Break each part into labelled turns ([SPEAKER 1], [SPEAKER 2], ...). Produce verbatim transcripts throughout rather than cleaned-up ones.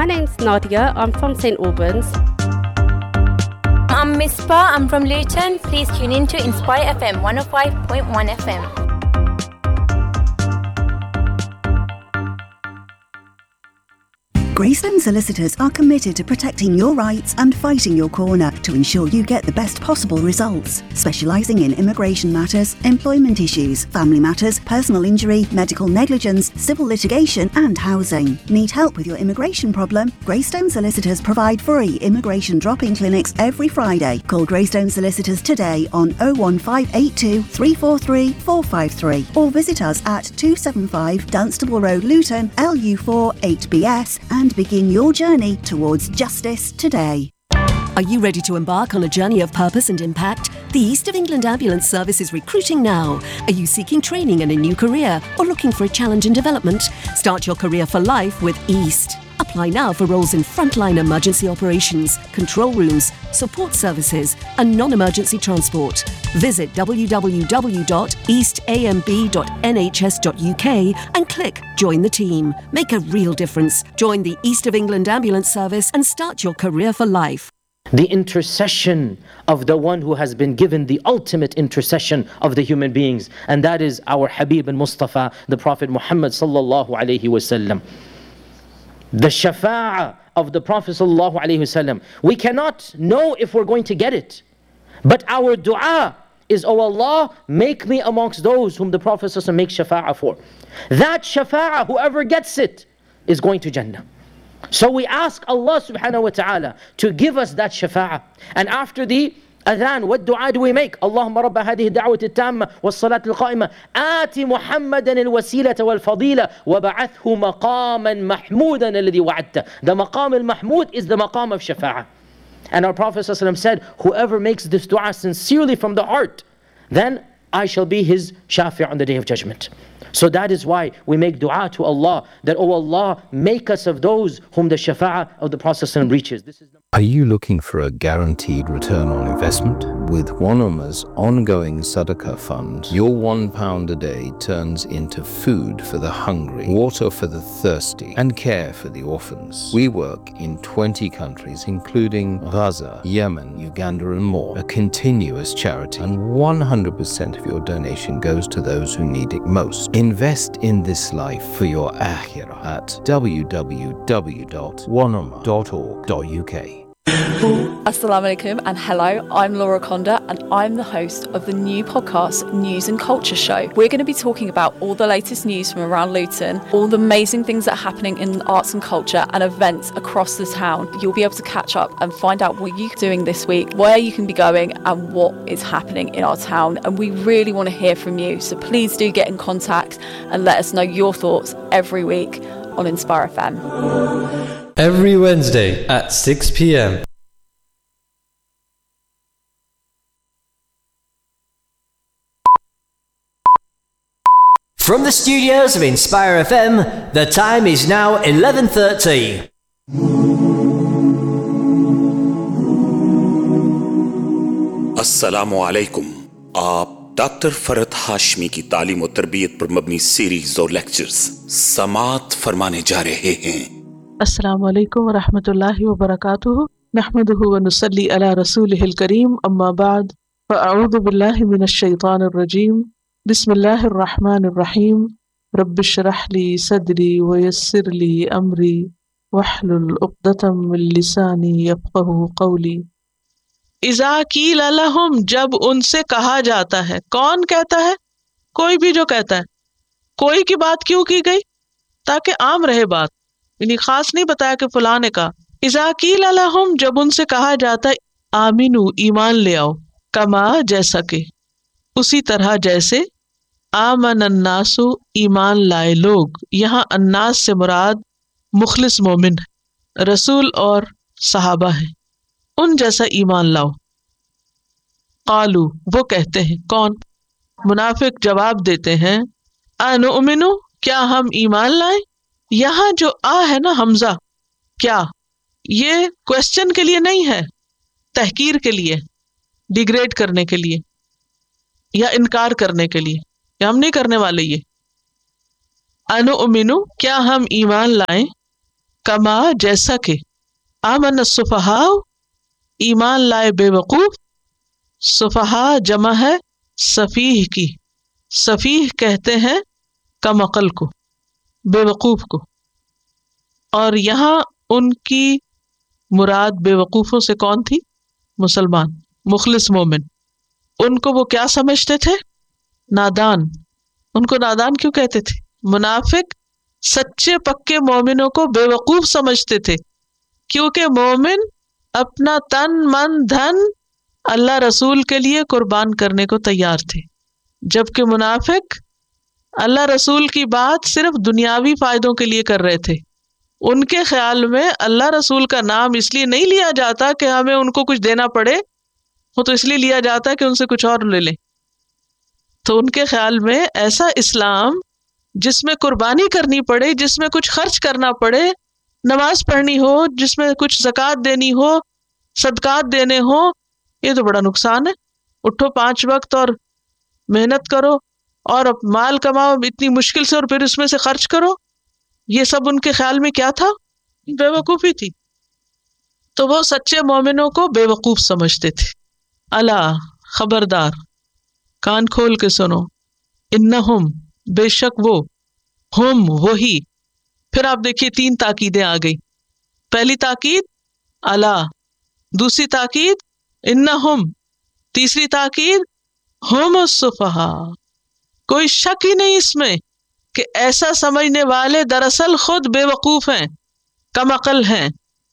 [SPEAKER 1] name's Nadia. I'm from Saint Albans.
[SPEAKER 2] I'm Mispa. I'm from Luton. Please tune in to Inspire F M one oh five point one F M.
[SPEAKER 3] Greystone Solicitors are committed to protecting your rights and fighting your corner to ensure you get the best possible results. Specialising in immigration matters, employment issues, family matters, personal injury, medical negligence, civil litigation and housing. Need help with your immigration problem? Greystone Solicitors provide free immigration drop-in clinics every Friday. Call Greystone Solicitors today on oh one five eight two, three four three, four five three or visit us at two seventy-five Dunstable Road, Luton, L U four eight B S and begin your journey towards justice today.
[SPEAKER 4] Are you ready to embark on a journey of purpose and impact? The East of England Ambulance Service is recruiting now. Are you seeking training in a new career or looking for a challenge in development? Start your career for life with East. Apply now for roles in frontline emergency operations, control rooms, support services and non-emergency transport. Visit w w w dot east a m b dot n h s dot u k and click Join the Team. Make a real difference. Join the East of England Ambulance Service and start your career for life.
[SPEAKER 5] The intercession of the one who has been given the ultimate intercession of the human beings, and that is our Habib and Mustafa, the Prophet Muhammad sallallahu alayhi wasallam. The shafa'ah of the Prophet sallallahu alayhi wasallam. We cannot know if we're going to get it, but our dua is, oh Allah, make me amongst those whom the Prophet sallallahu alayhi wasallam makes shafa'ah for. That shafa'ah, whoever gets it, is going to Jannah. So we ask Allah subhanahu wa ta'ala to give us that shafa'ah. And after the adhan, what dua do we make? Allahumma rabba hadhihi da'wati at-tamma was-salati al-qa'imah ati Muhammadan al-wasilata wal-fadila wa ba'athhu maqaman mahmudan alladhi wa'adta. The maqam al-mahmud is the maqam of shafa'ah. And our Prophet sallallahu alaihi wasallam said, whoever makes this dua sincerely from the heart, then I shall be his shafi' on the day of judgment. So that is why we make dua to Allah, that, oh Allah, make us of those whom the shafa'ah of the Prophet ﷺ reaches. This is the
[SPEAKER 6] Are you looking for a guaranteed return on investment? With One Ummah's ongoing Sadaqah fund, your one pound a day turns into food for the hungry, water for the thirsty, and care for the orphans. We work in twenty countries, including Gaza, Yemen, Uganda, and more. A continuous charity, and one hundred percent of your donation goes to those who need it most. Invest in this life for your akhirah at w w w dot one ummah dot org dot u k.
[SPEAKER 7] Assalamu alaikum and hello, I'm Laura Conda and I'm the host of the new podcast News and Culture Show. We're going to be talking about all the latest news from around Luton, all the amazing things that are happening in arts and culture and events across the town. You'll be able to catch up and find out what you're doing this week, where you can be going and what is happening in our town. And we really want to hear from you, so please do get in contact and let us know your thoughts every week on Inspire F M.
[SPEAKER 8] Every Wednesday at six p m.
[SPEAKER 9] From the studios of Inspire F M, the time is now eleven thirty.
[SPEAKER 10] अस्सलामु अलैकुम। आप doctor Farhat Hashmi की तालीम और तरबियत पर मबनी series और lectures समात फरमाने जा रहे हैं।
[SPEAKER 11] अस्सलामु अलैकुम व रहमतुल्लाहि व बरकातुहू। नहमदुहु व नुसल्ली अला रसूलिहिल करीम, अम्मा बाद, फ़अऊज़ु बिल्लाहि मिनश शैतानिर रजीम। बिस्मिल्लाहिर रहमानिर रहीम। रब्बिश्रह ली सदरी व यस्सिर ली अमरी वहलुल उक़दतम मिन लिसानी यफ़क़हू क़ौली। इज़ा क़ील लहुम, जब उनसे कहा जाता है। कौन कहता है? कोई भी जो कहता है। कोई की बात क्यों की गई? ताकि आम रहे बात, यानी खास नहीं बताया कि फलां ने कहा। इज़ा क़ील लहुम, जब उनसे कहा जाता है आमिनू, ईमान ले आओ, कमा, जैसा कि, उसी तरह जैसे, आमन अन्नासु, ईमान लाए लोग। यहाँ अन्नास से मुराद मुखलिस मोमिन है, रसूल और सहाबा है। उन जैसा ईमान लाओ। कालू, वो कहते हैं। कौन? मुनाफिक जवाब देते हैं, अनुमिनु, क्या हम ईमान लाएं? यहाँ जो आ है ना हमजा, क्या, ये क्वेश्चन के लिए नहीं है, तहकीर के लिए, डिग्रेड करने के लिए या इनकार करने के लिए। हम नहीं करने वाले ये। अनुमिनु, क्या हम ईमान लाएं? کما جیسا کہ آمن السفہاء ایمان لائے بے وقوف. سفہاء جمع ہے سفیہ کی. سفیہ کہتے ہیں کم عقل کو، بے وقوف کو. اور یہاں ان کی مراد بے وقوفوں سے کون تھی؟ مسلمان، مخلص مومن. ان کو وہ کیا سمجھتے تھے؟ نادان. ان کو نادان کیوں کہتے تھے؟ منافق سچے پکے مومنوں کو بے وقوف سمجھتے تھے، کیونکہ مومن اپنا تن من دھن اللہ رسول کے لیے قربان کرنے کو تیار تھے، جبکہ منافق اللہ رسول کی بات صرف دنیاوی فائدوں کے لیے کر رہے تھے. ان کے خیال میں اللہ رسول کا نام اس لیے نہیں لیا جاتا کہ ہمیں ان کو کچھ دینا پڑے، وہ تو اس لیے لیا جاتا ہے کہ ان سے کچھ اور لے لیں. تو ان کے خیال میں ایسا اسلام جس میں قربانی کرنی پڑے، جس میں کچھ خرچ کرنا پڑے، نماز پڑھنی ہو، جس میں کچھ زکوٰۃ دینی ہو، صدقات دینے ہو، یہ تو بڑا نقصان ہے. اٹھو پانچ وقت اور محنت کرو اور مال کماؤ اتنی مشکل سے اور پھر اس میں سے خرچ کرو. یہ سب ان کے خیال میں کیا تھا؟ بے وقوفی تھی. تو وہ سچے مومنوں کو بے وقوف سمجھتے تھے. الا خبردار، کان کھول کے سنو، انہم بے شک وہ، ہم وہی. پھر آپ دیکھیے تین تاکیدیں آ گئی. پہلی تاکید الا، دوسری تاکید انہم، تیسری تاکید ہم السفہاء. کوئی شک ہی نہیں اس میں کہ ایسا سمجھنے والے دراصل خود بے وقوف ہیں، کم عقل ہیں.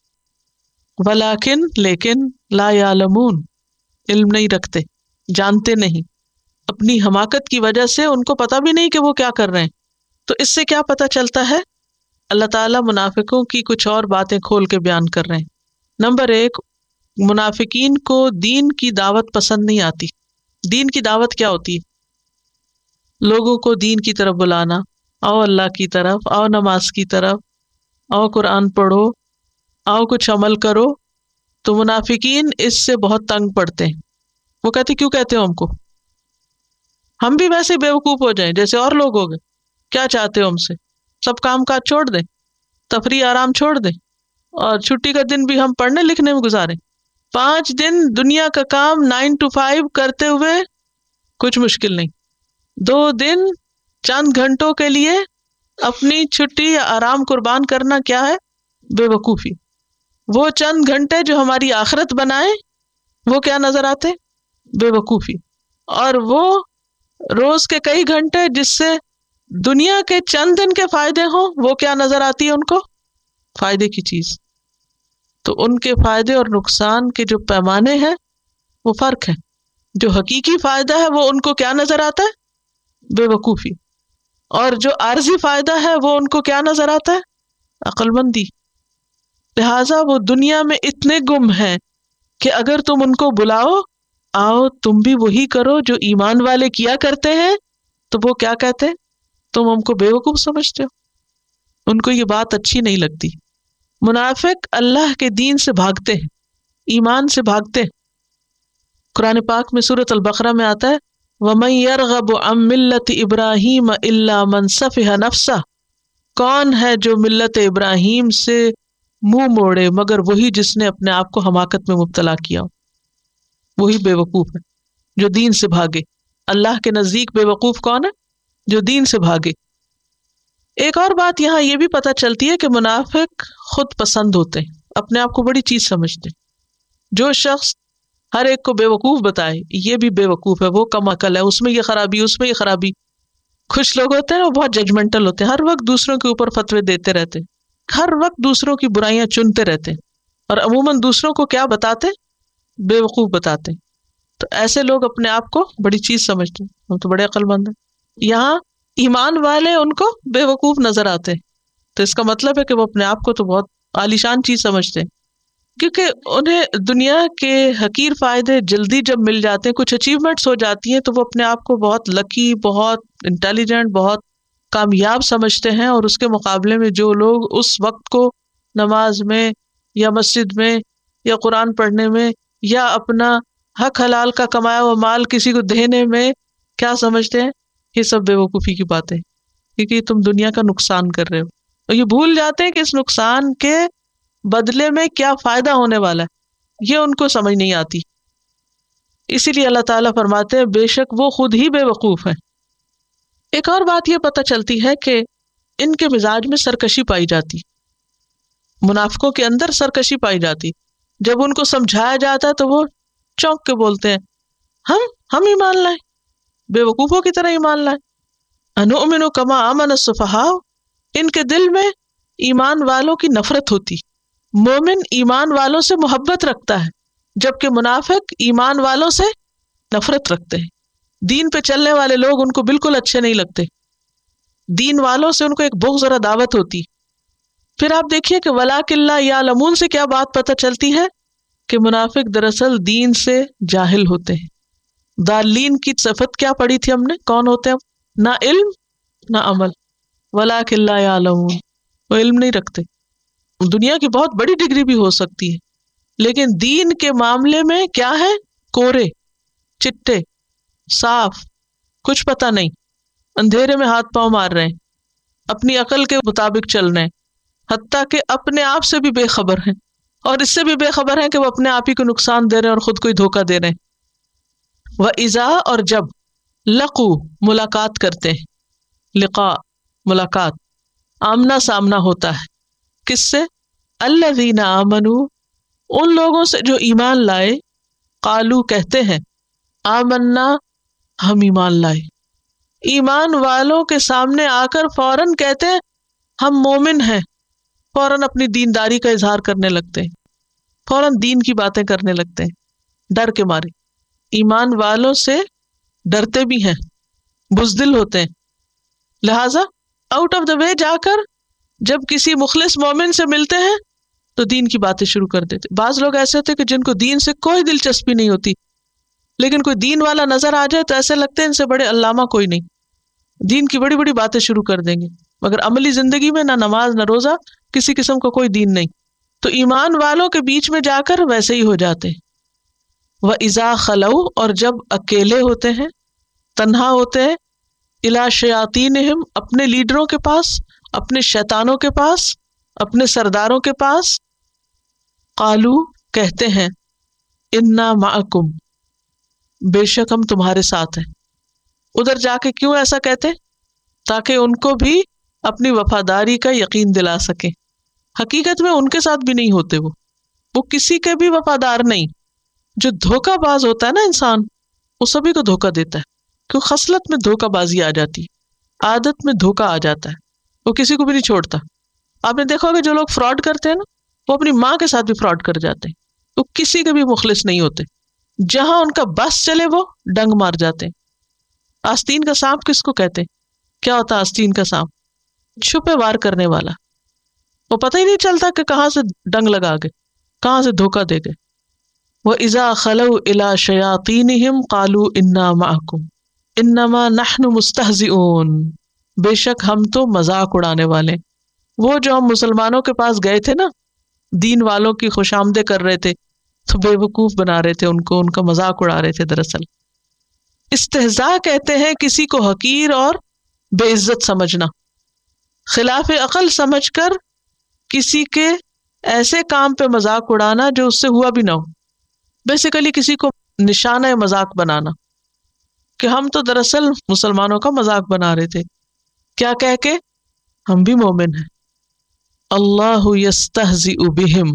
[SPEAKER 11] ولیکن لیکن لا یعلمون، علم نہیں رکھتے، جانتے نہیں. اپنی حماقت کی وجہ سے ان کو پتہ بھی نہیں کہ وہ کیا کر رہے ہیں. تو اس سے کیا پتہ چلتا ہے؟ اللہ تعالیٰ منافقوں کی کچھ اور باتیں کھول کے بیان کر رہے ہیں. نمبر ایک، منافقین کو دین کی دعوت پسند نہیں آتی. دین کی دعوت کیا ہوتی ہے؟ لوگوں کو دین کی طرف بلانا، آؤ اللہ کی طرف، آؤ نماز کی طرف، آؤ قرآن پڑھو، آؤ کچھ عمل کرو. تو منافقین اس سے بہت تنگ پڑتے ہیں. وہ کہتے کیوں کہتے ہو ہم کو؟ ہم بھی ویسے بے وقوف ہو جائیں جیسے اور لوگ ہو گئے. کیا چاہتے ہو ہم سے؟ سب کام کاج چھوڑ دیں، تفریح آرام چھوڑ دیں، اور چھٹی کا دن بھی ہم پڑھنے لکھنے میں گزاریں. پانچ دن دنیا کا کام نائن ٹو فائیو کرتے ہوئے کچھ مشکل نہیں. دو دن چند گھنٹوں کے لیے اپنی چھٹی یا آرام قربان کرنا کیا ہے؟ بے وقوفی. وہ چند گھنٹے جو ہماری آخرت بنائے وہ کیا نظر آتے؟ بے وقوفی. اور وہ روز کے کئی گھنٹے جس سے دنیا کے چند دن کے فائدے ہوں وہ کیا نظر آتی ہے ان کو؟ فائدے کی چیز. تو ان کے فائدے اور نقصان کے جو پیمانے ہیں وہ فرق ہے. جو حقیقی فائدہ ہے وہ ان کو کیا نظر آتا ہے؟ بے وقوفی. اور جو عارضی فائدہ ہے وہ ان کو کیا نظر آتا ہے؟ عقل مندی. لہٰذا وہ دنیا میں اتنے گم ہیں کہ اگر تم ان کو بلاؤ آؤ تم بھی وہی کرو جو ایمان والے کیا کرتے ہیں، تو وہ کیا کہتے ہیں؟ تم ہم کو بے وقوف سمجھتے ہو. ان کو یہ بات اچھی نہیں لگتی. منافق اللہ کے دین سے بھاگتے ہیں، ایمان سے بھاگتے ہیں. قرآن پاک میں سورۃ البقرہ میں آتا ہے وَمَن يَرْغَبُ عَن مِلَّةِ إِبْرَاهِيمَ إِلَّا مَن سَفِهَ نَفْسَهُ. کون ہے جو ملت ابراہیم سے منہ موڑے مگر وہی جس نے اپنے آپ کو حماقت میں مبتلا کیا ہو. وہی بے وقوف ہے جو دین سے بھاگے. اللہ کے نزدیک بے وقوف کون ہے؟ جو دین سے بھاگے. ایک اور بات یہاں یہ بھی پتہ چلتی ہے کہ منافق خود پسند ہوتے ہیں، اپنے آپ کو بڑی چیز سمجھتے ہیں. جو شخص ہر ایک کو بے وقوف بتائے یہ بھی بے وقوف ہے، وہ کم عقل ہے، اس میں یہ خرابی، اس میں یہ خرابی. کچھ لوگ ہوتے ہیں وہ بہت ججمنٹل ہوتے ہیں، ہر وقت دوسروں کے اوپر فتوے دیتے رہتے ہیں، ہر وقت دوسروں کی برائیاں چنتے رہتے ہیں، اور عموماً دوسروں کو کیا بتاتے؟ بے وقوف بتاتے ہیں. تو ایسے لوگ اپنے آپ کو بڑی چیز سمجھتے ہیں، ہم تو بڑے عقل مند ہیں. یہاں ایمان والے ان کو بے وقوف نظر آتے ہیں. تو اس کا مطلب ہے کہ وہ اپنے آپ کو تو بہت عالیشان چیز سمجھتے ہیں، کیونکہ انہیں دنیا کے حقیر فائدے جلدی جب مل جاتے ہیں، کچھ اچیومنٹس ہو جاتی ہیں، تو وہ اپنے آپ کو بہت لکی، بہت انٹیلیجنٹ، بہت کامیاب سمجھتے ہیں. اور اس کے مقابلے میں جو لوگ اس وقت کو نماز میں یا مسجد میں یا قرآن پڑھنے میں یا اپنا حق حلال کا کمایا ہوا مال کسی کو دینے میں کیا سمجھتے ہیں؟ یہ سب بے وقوفی کی باتیں، کیونکہ تم دنیا کا نقصان کر رہے ہو. اور یہ بھول جاتے ہیں کہ اس نقصان کے بدلے میں کیا فائدہ ہونے والا ہے، یہ ان کو سمجھ نہیں آتی. اسی لیے اللہ تعالیٰ فرماتے ہیں بے شک وہ خود ہی بے وقوف ہیں. ایک اور بات یہ پتہ چلتی ہے کہ ان کے مزاج میں سرکشی پائی جاتی، منافقوں کے اندر سرکشی پائی جاتی. جب ان کو سمجھایا جاتا ہے تو وہ چونک کے بولتے ہیں ہم ہم ایمان لائیں، بے وقوفوں کی طرح ایمان لائیں. انؤمن کما آمن السفہاء، ان کے دل میں ایمان والوں کی نفرت ہوتی. مومن ایمان والوں سے محبت رکھتا ہے، جبکہ منافق ایمان والوں سے نفرت رکھتے ہیں. دین پہ چلنے والے لوگ ان کو بالکل اچھے نہیں لگتے، دین والوں سے ان کو ایک بغض اور عداوت ہوتی. پھر آپ دیکھیے کہ وَلَٰكِن لَا يَعْلَمُونَ سے کیا بات پتہ چلتی ہے کہ منافق دراصل دین سے جاہل ہوتے ہیں. ضالین کی صفت کیا پڑھی تھی ہم نے؟ کون ہوتے ہیں؟ نہ علم نہ عمل. وَلَٰكِن لَا يَعْلَمُونَ، وہ علم نہیں رکھتے. دنیا کی بہت بڑی ڈگری بھی ہو سکتی ہے، لیکن دین کے معاملے میں کیا ہے؟ کورے چٹے، صاف، کچھ پتہ نہیں، اندھیرے میں ہاتھ پاؤں مار رہے ہیں، اپنی عقل کے مطابق چل رہے ہیں، حتیٰ کہ اپنے آپ سے بھی بے خبر ہیں، اور اس سے بھی بے خبر ہیں کہ وہ اپنے آپ ہی کو نقصان دے رہے ہیں اور خود کو ہی دھوکہ دے رہے ہیں. وَإِذَا، اور جب، لقو ملاقات کرتے ہیں، لقاء ملاقات، آمنا سامنا ہوتا ہے، کس سے؟ الذین آمنوا، ان لوگوں سے جو ایمان لائے، قالو کہتے ہیں، آمنا ہم ایمان لائے. ایمان والوں کے سامنے آ کر فوراً کہتے ہیں ہم مومن ہیں، فوراً اپنی دینداری کا اظہار کرنے لگتے ہیں، فوراً دین کی باتیں کرنے لگتے ہیں ڈر کے مارے. ایمان والوں سے ڈرتے بھی ہیں، بزدل ہوتے ہیں، لہٰذا آؤٹ آف دا وے جا کر جب کسی مخلص مومن سے ملتے ہیں تو دین کی باتیں شروع کر دیتے. بعض لوگ ایسے ہوتے کہ جن کو دین سے کوئی دلچسپی نہیں ہوتی، لیکن کوئی دین والا نظر آ جائے تو ایسے لگتے ہیں ان سے بڑے علامہ کوئی نہیں، دین کی بڑی بڑی باتیں شروع کر دیں گے، مگر عملی زندگی میں نہ نماز نہ روزہ، کسی قسم کا کوئی دین نہیں. تو ایمان والوں کے بیچ میں جا کر ویسے ہی ہو جاتے ہیں. وَإِذَا خَلَوْا، اور جب اکیلے ہوتے ہیں، تنہا ہوتے ہیں، اِلَىٰ شَيَاطِینِهِمْ، اپنے لیڈروں کے پاس، اپنے شیطانوں کے پاس، اپنے سرداروں کے پاس، قالو کہتے ہیں، اِنَّا مَعَكُمْ، بے شک ہم تمہارے ساتھ ہیں. ادھر جا کے کیوں ایسا کہتے؟ تاکہ ان کو بھی اپنی وفاداری کا یقین دلا سکیں. حقیقت میں ان کے ساتھ بھی نہیں ہوتے، وہ وہ کسی کے بھی وفادار نہیں. جو دھوکہ باز ہوتا ہے نا انسان، وہ سبھی کو دھوکہ دیتا ہے، کیوں خصلت میں دھوکہ بازی آ جاتی ہے، عادت میں دھوکہ آ جاتا ہے، وہ کسی کو بھی نہیں چھوڑتا. آپ نے دیکھا ہوگا جو لوگ فراڈ کرتے ہیں نا، وہ اپنی ماں کے ساتھ بھی فراڈ کر جاتے ہیں، وہ کسی کے بھی مخلص نہیں ہوتے. جہاں ان کا بس چلے وہ ڈنگ مار جاتے ہیں. آستین کا سانپ کس کو کہتے ہیں؟ کیا ہوتا ہے آستین کا سانپ؟ چھپے وار کرنے والا. وہ پتہ ہی نہیں چلتا کہ کہاں سے ڈنگ لگا گئے، کہاں سے دھوکہ دے گئے. وَإِذَا خَلَوْا إِلَىٰ شَيَاطِینِهِمْ قَالُوا إِنَّا مَعَكُمْ إِنَّمَا نَحْنُ مُسْتَهْزِئُونَ، بے شک ہم تو مذاق اڑانے والے. وہ جو ہم مسلمانوں کے پاس گئے تھے نا، دین والوں کی خوش آمدیں کر رہے تھے، تو بے وقوف بنا رہے تھے ان کو، ان کا مذاق اڑا رہے تھے. دراصل استہزاء کہتے ہیں کسی کو حقیر اور بے عزت سمجھنا، خلاف عقل سمجھ کر کسی کے ایسے کام پہ مذاق اڑانا جو اس سے ہوا بھی نہ ہو. بیسیکلی کسی کو نشانہ مذاق بنانا، کہ ہم تو دراصل مسلمانوں کا مذاق بنا رہے تھے، کیا کہہ کے؟ ہم بھی مومن ہیں. اللہ یستہزئ بہم،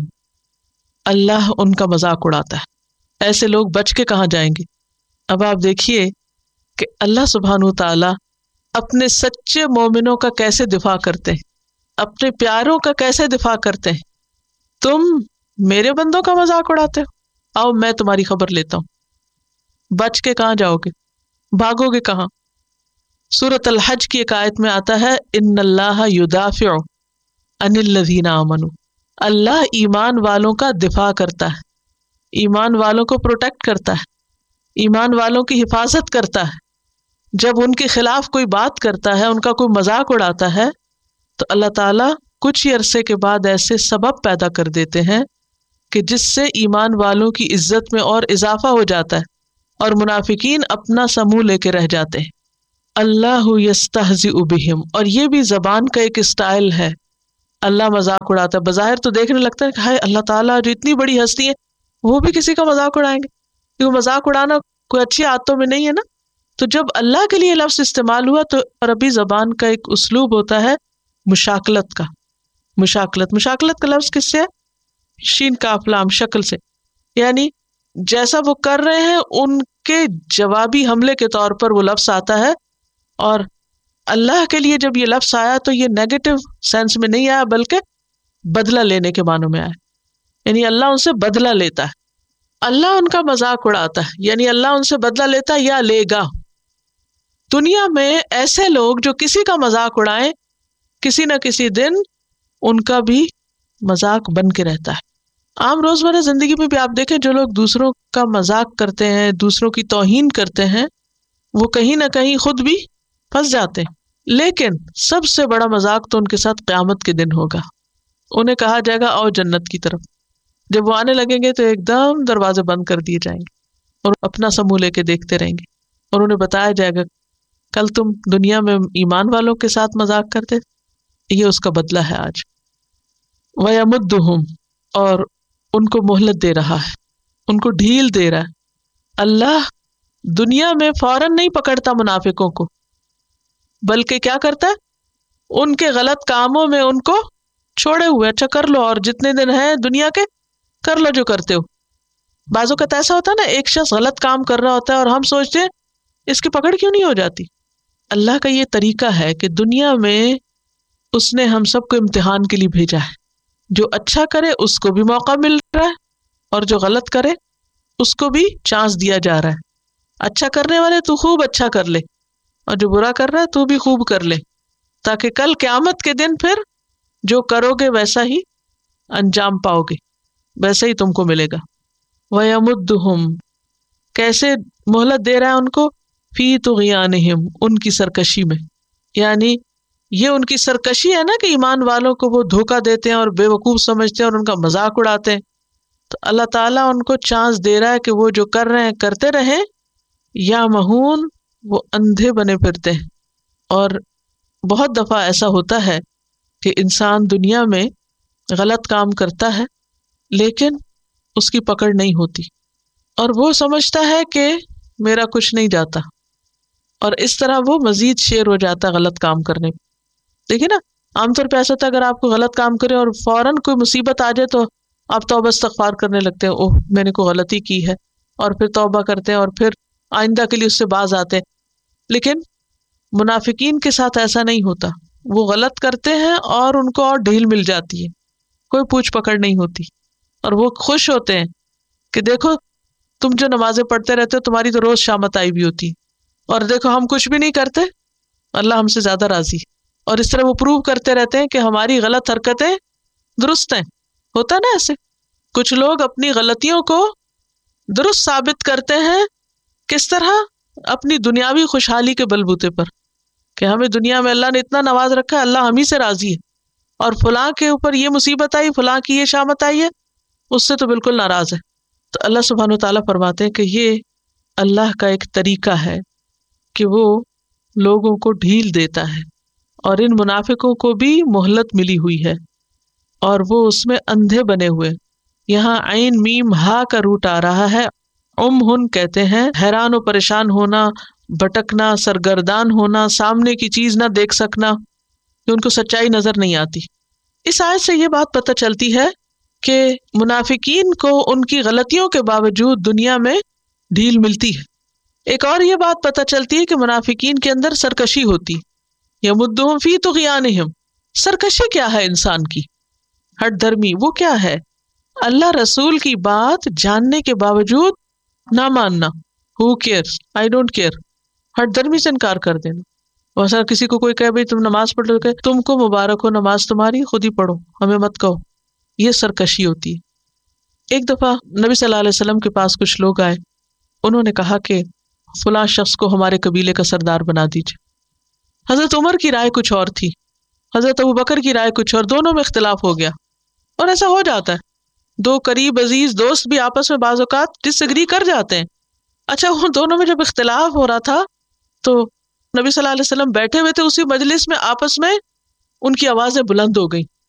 [SPEAKER 11] اللہ ان کا مذاق اڑاتا ہے. ایسے لوگ بچ کے کہاں جائیں گے؟ اب آپ دیکھیے کہ اللہ سبحانہ تعالی اپنے سچے مومنوں کا کیسے دفاع کرتے ہیں، اپنے پیاروں کا کیسے دفاع کرتے ہیں. تم میرے بندوں کا مذاق اڑاتے ہو، آؤ میں تمہاری خبر لیتا ہوں. بچ کے کہاں جاؤ گے؟ بھاگو گے کہاں؟ سورۃ الحج کی ایک آیت میں آتا ہے، ان اللہ یدافع عن الذین آمنوا، اللہ ایمان والوں کا دفاع کرتا ہے، ایمان والوں کو پروٹیکٹ کرتا ہے، ایمان والوں کی حفاظت کرتا ہے. جب ان کے خلاف کوئی بات کرتا ہے، ان کا کوئی مذاق اڑاتا ہے، تو اللہ تعالیٰ کچھ ہی عرصے کے بعد ایسے سبب پیدا کر دیتے ہیں کہ جس سے ایمان والوں کی عزت میں اور اضافہ ہو جاتا ہے، اور منافقین اپنا سا منہ لے کے رہ جاتے ہیں. اللہ یستہزئ بہم، اور یہ بھی زبان کا ایک اسٹائل ہے اللہ مذاق اڑاتا ہے. بظاہر تو دیکھنے لگتا ہے کہ ہائے اللہ تعالیٰ جو اتنی بڑی ہستی ہے وہ بھی کسی کا مذاق اڑائیں گے، کیونکہ مذاق اڑانا کوئی اچھی عادتوں میں نہیں ہے نا. تو جب اللہ کے لیے لفظ استعمال ہوا تو عربی زبان کا ایک اسلوب ہوتا ہے مشاکلت کا. مشاکلت مشاکلت کا لفظ کس سے ہے؟ شین کاف لام شکل سے، یعنی جیسا وہ کر رہے ہیں ان کے جوابی حملے کے طور پر وہ لفظ آتا ہے. اور اللہ کے لیے جب یہ لفظ آیا تو یہ نیگیٹو سینس میں نہیں آیا بلکہ بدلہ لینے کے معنوں میں آیا، یعنی اللہ ان سے بدلہ لیتا ہے، اللہ ان کا مذاق اڑاتا ہے، یعنی اللہ ان سے بدلہ لیتا ہے یا لے گا. دنیا میں ایسے لوگ جو کسی کا مذاق اڑائیں کسی نہ کسی دن ان کا بھی مذاق بن کے رہتا ہے. عام روزمرہ زندگی میں بھی آپ دیکھیں جو لوگ دوسروں کا مذاق کرتے ہیں، دوسروں کی توہین کرتے ہیں، وہ کہیں نہ کہیں خود بھی پھنس جاتے ہیں. لیکن سب سے بڑا مذاق تو ان کے ساتھ قیامت کے دن ہوگا. انہیں کہا جائے گا آؤ جنت کی طرف. جب وہ آنے لگیں گے تو ایک دم دروازے بند کر دیے جائیں گے اور اپنا سمو لے کے دیکھتے رہیں گے، اور انہیں بتایا جائے گا کل تم دنیا میں ایمان والوں کے ساتھ مذاق کرتے، یہ اس کا بدلہ ہے آج. وَيَمُدُّهُمْ، اور ان کو مہلت دے رہا ہے، ان کو ڈھیل دے رہا ہے. اللہ دنیا میں فوراً نہیں پکڑتا منافقوں کو، بلکہ کیا کرتا ہے ان کے غلط کاموں میں ان کو چھوڑے ہوئے، اچھا کر لو اور جتنے دن ہیں دنیا کے کر لو جو کرتے ہو. بعض اوقات ایسا ہوتا ہے نا ایک شخص غلط کام کر رہا ہوتا ہے اور ہم سوچتے ہیں اس کی پکڑ کیوں نہیں ہو جاتی. اللہ کا یہ طریقہ ہے کہ دنیا میں اس نے ہم سب کو امتحان کے لیے بھیجا ہے. جو اچھا کرے اس کو بھی موقع مل رہا ہے اور جو غلط کرے اس کو بھی چانس دیا جا رہا ہے. اچھا کرنے والے تو خوب اچھا کر لے اور جو برا کر رہا ہے تو بھی خوب کر لے، تاکہ کل قیامت کے دن پھر جو کرو گے ویسا ہی انجام پاؤ گے، ویسا ہی تم کو ملے گا. وَيَمُدُّهُمْ، کیسے مہلت دے رہا ہے ان کو، فی طغیانہم، ان کی سرکشی میں. یعنی یہ ان کی سرکشی ہے نا کہ ایمان والوں کو وہ دھوکہ دیتے ہیں اور بے وقوف سمجھتے ہیں اور ان کا مذاق اڑاتے ہیں. تو اللہ تعالیٰ ان کو چانس دے رہا ہے کہ وہ جو کر رہے ہیں کرتے رہیں، یا مہون وہ اندھے بنے پھرتے ہیں. اور بہت دفعہ ایسا ہوتا ہے کہ انسان دنیا میں غلط کام کرتا ہے لیکن اس کی پکڑ نہیں ہوتی اور وہ سمجھتا ہے کہ میرا کچھ نہیں جاتا، اور اس طرح وہ مزید شیر ہو جاتا ہے غلط کام کرنے میں. دیکھیں نا عام طور پہ ایسا ہوتا ہے اگر آپ کو غلط کام کرے اور فوراً کوئی مصیبت آ جائے تو آپ توبہ استغفار کرنے لگتے ہیں، اوہ میں نے کوئی غلطی کی ہے، اور پھر توبہ کرتے ہیں اور پھر آئندہ کے لیے اس سے باز آتے ہیں. لیکن منافقین کے ساتھ ایسا نہیں ہوتا، وہ غلط کرتے ہیں اور ان کو اور ڈھیل مل جاتی ہے، کوئی پوچھ پکڑ نہیں ہوتی، اور وہ خوش ہوتے ہیں کہ دیکھو تم جو نمازیں پڑھتے رہتے ہو تمہاری تو روز شامت آئی بھی ہوتی، اور دیکھو ہم کچھ بھی نہیں کرتے اللہ ہم سے زیادہ راضی. اور اس طرح وہ پروو کرتے رہتے ہیں کہ ہماری غلط حرکتیں درست ہیں. ہوتا نا ایسے کچھ لوگ اپنی غلطیوں کو درست ثابت کرتے ہیں. کس طرح؟ اپنی دنیاوی خوشحالی کے بلبوتے پر کہ ہمیں دنیا میں اللہ نے اتنا نواز رکھا ہے، اللہ ہم ہی سے راضی ہے، اور فلاں کے اوپر یہ مصیبت آئی، فلاں کی یہ شامت آئی ہے، اس سے تو بالکل ناراض ہے. تو اللہ سبحانہ وتعالیٰ فرماتے ہیں کہ یہ اللہ کا ایک طریقہ ہے کہ وہ لوگوں کو ڈھیل دیتا ہے، اور ان منافقوں کو بھی مہلت ملی ہوئی ہے اور وہ اس میں اندھے بنے ہوئے. یہاں عین میم ہا کا روٹ آ رہا ہے. ام ہن کہتے ہیں حیران و پریشان ہونا، بھٹکنا، سرگردان ہونا، سامنے کی چیز نہ دیکھ سکنا، کہ ان کو سچائی نظر نہیں آتی. اس آیت سے یہ بات پتہ چلتی ہے کہ منافقین کو ان کی غلطیوں کے باوجود دنیا میں ڈھیل ملتی ہے. ایک اور یہ بات پتہ چلتی ہے کہ منافقین کے اندر سرکشی ہوتی. یمدہم فی طغیانہم، سرکشی کیا ہے انسان کی؟ ہٹ دھرمی وہ کیا ہے؟ اللہ رسول کی بات جاننے کے باوجود نہ ماننا. ہو کیئرس، آئی ڈونٹ کیئر، ہٹ دھرمی سے انکار کر دینا. ویسا کسی کو کوئی کہے بھائی تم نماز پڑھ لو، کہ تم کو مبارک ہو نماز تمہاری، خود ہی پڑھو، ہمیں مت کہو. یہ سرکشی ہوتی ہے. ایک دفعہ نبی صلی اللہ علیہ وسلم کے پاس کچھ لوگ آئے، انہوں نے کہا کہ فلاں شخص کو ہمارے قبیلے کا سردار بنا دیجیے. حضرت عمر کی رائے کچھ اور تھی، حضرت ابوبکر کی رائے کچھ اور، دونوں میں اختلاف ہو گیا. اور ایسا ہو جاتا ہے، دو قریب عزیز دوست بھی آپس میں بعض اوقات ڈس ایگری کر جاتے ہیں. اچھا ان دونوں میں جب اختلاف ہو رہا تھا تو نبی صلی اللہ علیہ وسلم بیٹھے ہوئے تھے اسی مجلس میں، آپس میں ان کی آوازیں بلند ہو گئیں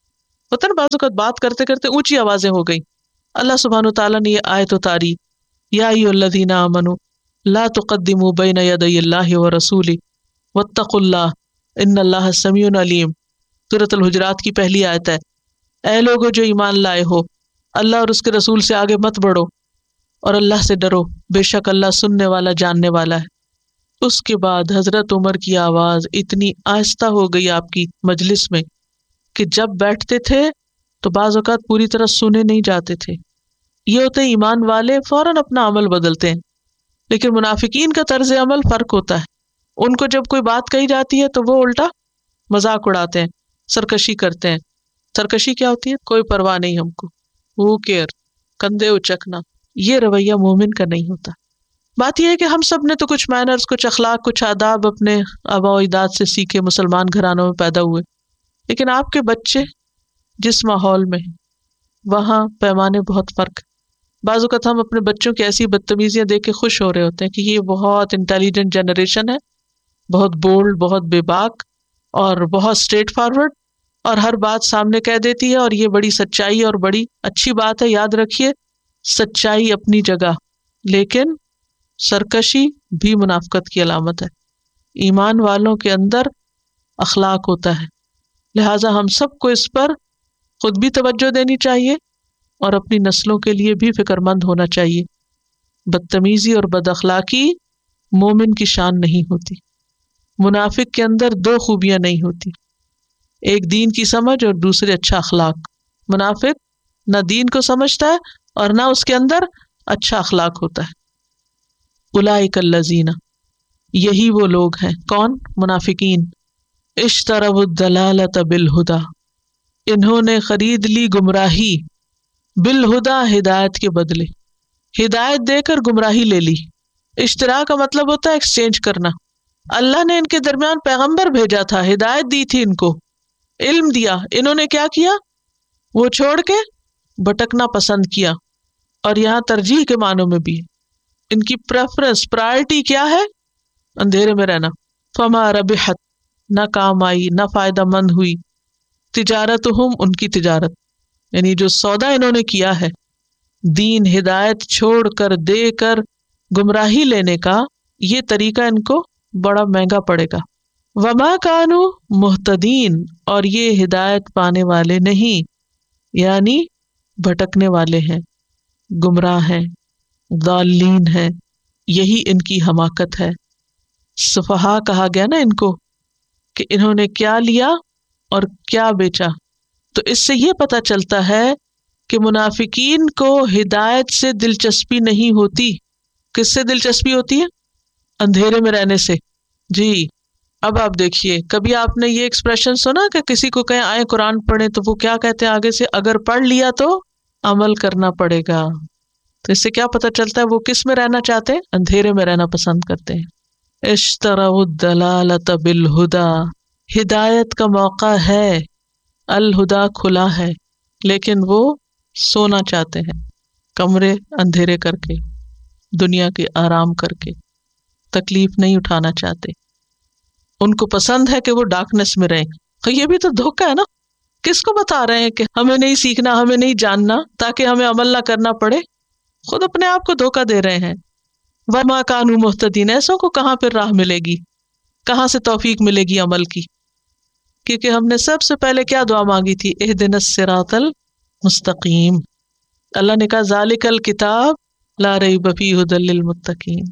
[SPEAKER 11] ہوتا نا بعض اوقات بات کرتے کرتے اونچی آوازیں ہو گئی. اللہ سبحانہ و تعالیٰ نے یہ آیت اتاری، یا ایھا الذین آمنوا لا تقدموا بین یدی اللہ ورسولہ واتقوا اللہ ان اللہ سمیع علیم. سورۃ الحجرات کی پہلی آیت ہے. اے لوگو جو ایمان لائے ہو، اللہ اور اس کے رسول سے آگے مت بڑھو اور اللہ سے ڈرو، بے شک اللہ سننے والا جاننے والا ہے. اس کے بعد حضرت عمر کی آواز اتنی آہستہ ہو گئی آپ کی مجلس میں کہ جب بیٹھتے تھے تو بعض اوقات پوری طرح سنے نہیں جاتے تھے. یہ ہوتے ایمان والے فوراً اپنا عمل بدلتے ہیں، لیکن منافقین کا طرز عمل فرق ہوتا ہے. ان کو جب کوئی بات کہی جاتی ہے تو وہ الٹا مذاق اڑاتے ہیں، سرکشی کرتے ہیں. سرکشی کیا ہوتی ہے؟ کوئی پرواہ نہیں ہم کو، ہو کیئر، کندھے اچکنا. یہ رویہ مومن کا نہیں ہوتا. بات یہ ہے کہ ہم سب نے تو کچھ مینرز، کچھ اخلاق، کچھ آداب اپنے آباء و اجداد سے سیکھے، مسلمان گھرانوں میں پیدا ہوئے، لیکن آپ کے بچے جس ماحول میں ہیں وہاں پیمانے بہت فرق. بعض اوقات ہم اپنے بچوں کی ایسی بدتمیزیاں دیکھ کے خوش ہو رہے ہوتے ہیں کہ یہ بہت انٹیلیجنٹ جنریشن ہے، بہت بولڈ، بہت بے باک اور بہت اسٹریٹ فارورڈ، اور ہر بات سامنے کہہ دیتی ہے، اور یہ بڑی سچائی اور بڑی اچھی بات ہے. یاد رکھیے سچائی اپنی جگہ، لیکن سرکشی بھی منافقت کی علامت ہے. ایمان والوں کے اندر اخلاق ہوتا ہے، لہٰذا ہم سب کو اس پر خود بھی توجہ دینی چاہیے اور اپنی نسلوں کے لیے بھی فکر مند ہونا چاہیے. بدتمیزی اور بد اخلاقی مومن کی شان نہیں ہوتی. منافق کے اندر دو خوبیاں نہیں ہوتی، ایک دین کی سمجھ اور دوسرے اچھا اخلاق. منافق نہ دین کو سمجھتا ہے اور نہ اس کے اندر اچھا اخلاق ہوتا ہے. اولئک الذین، یہی وہ لوگ ہیں. کون؟ منافقین. اشتروا الضلالۃ بالہدی، انہوں نے خرید لی گمراہی، بالہدی، ہدایت کے بدلے. ہدایت دے کر گمراہی لے لی. اشترا کا مطلب ہوتا ہے ایکسچینج کرنا. اللہ نے ان کے درمیان پیغمبر بھیجا تھا، ہدایت دی تھی، ان کو علم دیا. انہوں نے کیا کیا؟ وہ چھوڑ کے بھٹکنا پسند کیا. اور یہاں ترجیح کے معنوں میں بھی ان کی پریفرنس، پرائرٹی کیا ہے؟ اندھیرے میں رہنا. فما ربحت، نہ کام آئی، نہ فائدہ مند ہوئی. تجارتہم، ان کی تجارت، یعنی جو سودا انہوں نے کیا ہے دین ہدایت چھوڑ کر دے کر گمراہی لینے کا، یہ طریقہ ان کو بڑا مہنگا پڑے گا. وما کانوا مہتدین، اور یہ ہدایت پانے والے نہیں، یعنی بھٹکنے والے ہیں، گمراہ ہیں، ضالین ہیں. یہی ان کی حماقت ہے. سفہا کہا گیا نا ان کو کہ انہوں نے کیا لیا اور کیا بیچا. تو اس سے یہ پتہ چلتا ہے کہ منافقین کو ہدایت سے دلچسپی نہیں ہوتی. کس سے دلچسپی ہوتی ہے؟ اندھیرے میں رہنے سے. جی اب آپ دیکھیے، کبھی آپ نے یہ ایکسپریشن سنا کہ کسی کو کہیں آئے قرآن پڑھیں تو وہ کیا کہتے ہیں آگے سے؟ اگر پڑھ لیا تو عمل کرنا پڑے گا. تو اس سے کیا پتہ چلتا ہے وہ کس میں رہنا چاہتے ہیں؟ اندھیرے میں رہنا پسند کرتے ہیں. اشتروا الضلالۃ بالہدی، ہدایت کا موقع ہے، الہدا کھلا ہے، لیکن وہ سونا چاہتے ہیں، کمرے اندھیرے کر کے، دنیا کے آرام کر کے، تکلیف نہیں اٹھانا چاہتے. ان کو پسند ہے کہ وہ ڈارکنیس میں رہیں. یہ بھی تو دھوکہ ہے نا. کس کو بتا رہے ہیں کہ ہمیں نہیں سیکھنا، ہمیں نہیں جاننا تاکہ ہمیں عمل نہ کرنا پڑے؟ خود اپنے آپ کو دھوکہ دے رہے ہیں. وما کانوا مہتدین، ایسوں کو کہاں پھر راہ ملے گی، کہاں سے توفیق ملے گی عمل کی؟ کیونکہ ہم نے سب سے پہلے کیا دعا مانگی تھی؟ اہدنا الصراط المستقیم. اللہ نے کہا ذالک الکتاب لا ریب فیہ ھدی للمتقین.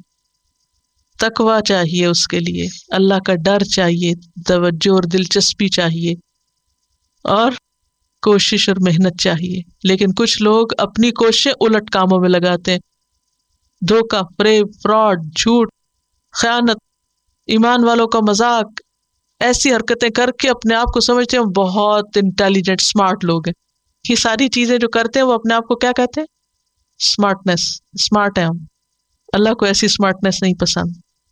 [SPEAKER 11] تقوی چاہیے اس کے لیے، اللہ کا ڈر چاہیے، توجہ اور دلچسپی چاہیے، اور کوشش اور محنت چاہیے. لیکن کچھ لوگ اپنی کوششیں الٹ کاموں میں لگاتے ہیں، دھوکہ، فریب، فراڈ، جھوٹ، خیانت، ایمان والوں کا مذاق، ایسی حرکتیں کر کے اپنے آپ کو سمجھتے ہیں بہت انٹیلیجنٹ، اسمارٹ لوگ ہیں. یہ ساری چیزیں جو کرتے ہیں وہ اپنے آپ کو کیا کہتے ہیں؟ اسمارٹنیس. اسمارٹ ہیں ہم. اللہ کو ایسی اسمارٹنیس نہیں پسند.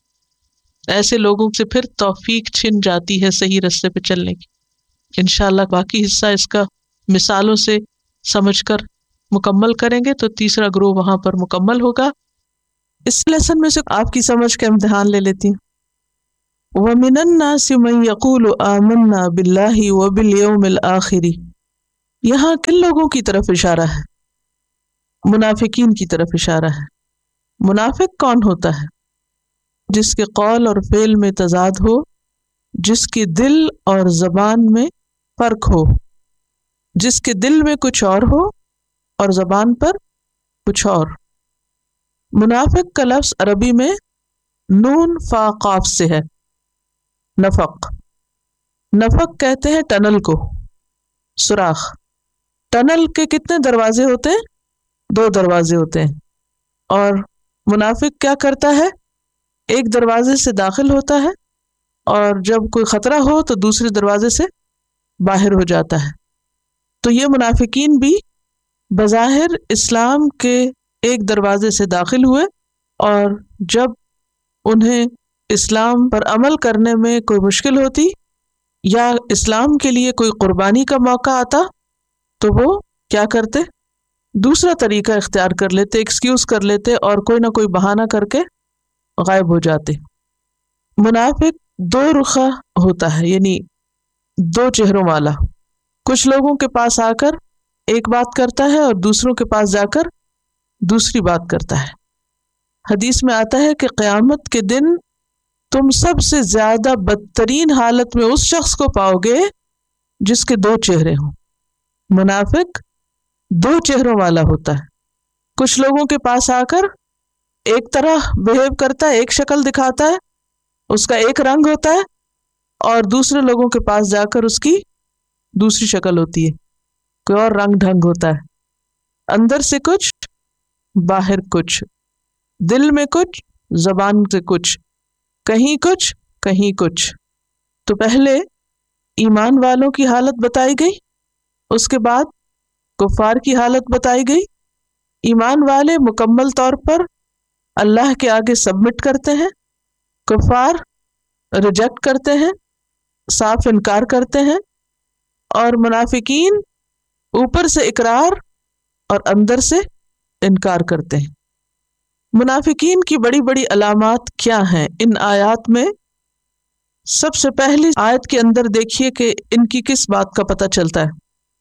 [SPEAKER 11] ایسے لوگوں سے پھر توفیق چھن جاتی ہے صحیح رستے پہ چلنے کی. انشاءاللہ باقی حصہ اس کا مثالوں سے سمجھ کر مکمل کریں گے تو تیسرا گروہ وہاں پر مکمل ہوگا. اس لیسن میں سے آپ کی سمجھ کا امتحان لے لیتی ہوں. وَمِنَ النَّاسِ مَن يَقُولُ آمَنَّا بِاللَّهِ وَبِالْيَوْمِ الْآخِرِ یہاں کن لوگوں کی طرف اشارہ ہے؟ منافقین کی طرف اشارہ ہے۔ منافق کون ہوتا ہے؟ جس کے قول اور فعل میں تضاد ہو، جس کے دل اور زبان میں فرق ہو، جس کے دل میں کچھ اور ہو اور زبان پر کچھ اور۔ منافق کا لفظ عربی میں نون فا قاف سے ہے، نفق۔ نفق کہتے ہیں ٹنل کو، سوراخ۔ ٹنل کے کتنے دروازے ہوتے ہیں؟ دو دروازے ہوتے ہیں، اور منافق کیا کرتا ہے؟ ایک دروازے سے داخل ہوتا ہے اور جب کوئی خطرہ ہو تو دوسرے دروازے سے باہر ہو جاتا ہے۔ تو یہ منافقین بھی بظاہر اسلام کے ایک دروازے سے داخل ہوئے، اور جب انہیں اسلام پر عمل کرنے میں کوئی مشکل ہوتی یا اسلام کے لیے کوئی قربانی کا موقع آتا تو وہ کیا کرتے؟ دوسرا طریقہ اختیار کر لیتے، ایکسکیوز کر لیتے اور کوئی نہ کوئی بہانہ کر کے غائب ہو جاتے۔ منافق دو رخہ ہوتا ہے، یعنی دو چہروں والا۔ کچھ لوگوں کے پاس آ کر ایک بات کرتا ہے اور دوسروں کے پاس جا کر دوسری بات کرتا ہے۔ حدیث میں آتا ہے کہ قیامت کے دن تم سب سے زیادہ بدترین حالت میں اس شخص کو پاؤ گے جس کے دو چہرے ہوں۔ منافق دو چہروں والا ہوتا ہے، کچھ لوگوں کے پاس آ کر ایک طرح بہیو کرتا ہے، ایک شکل دکھاتا ہے، اس کا ایک رنگ ہوتا ہے، اور دوسرے لوگوں کے پاس جا کر اس کی دوسری شکل ہوتی ہے، کوئی اور رنگ ڈھنگ ہوتا ہے، اندر سے کچھ باہر کچھ، دل میں کچھ زبان سے کچھ، کہیں کچھ کہیں کچھ۔ تو پہلے ایمان والوں کی حالت بتائی گئی، اس کے بعد کفار کی حالت بتائی گئی۔ ایمان والے مکمل طور پر اللہ کے آگے سبمٹ کرتے ہیں، کفار ریجیکٹ کرتے ہیں، صاف انکار کرتے ہیں، اور منافقین اوپر سے اقرار اور اندر سے انکار کرتے ہیں۔ منافقین کی بڑی بڑی علامات کیا ہیں ان آیات میں؟ سب سے پہلی آیت کے اندر دیکھیے کہ ان کی کس بات کا پتہ چلتا ہے۔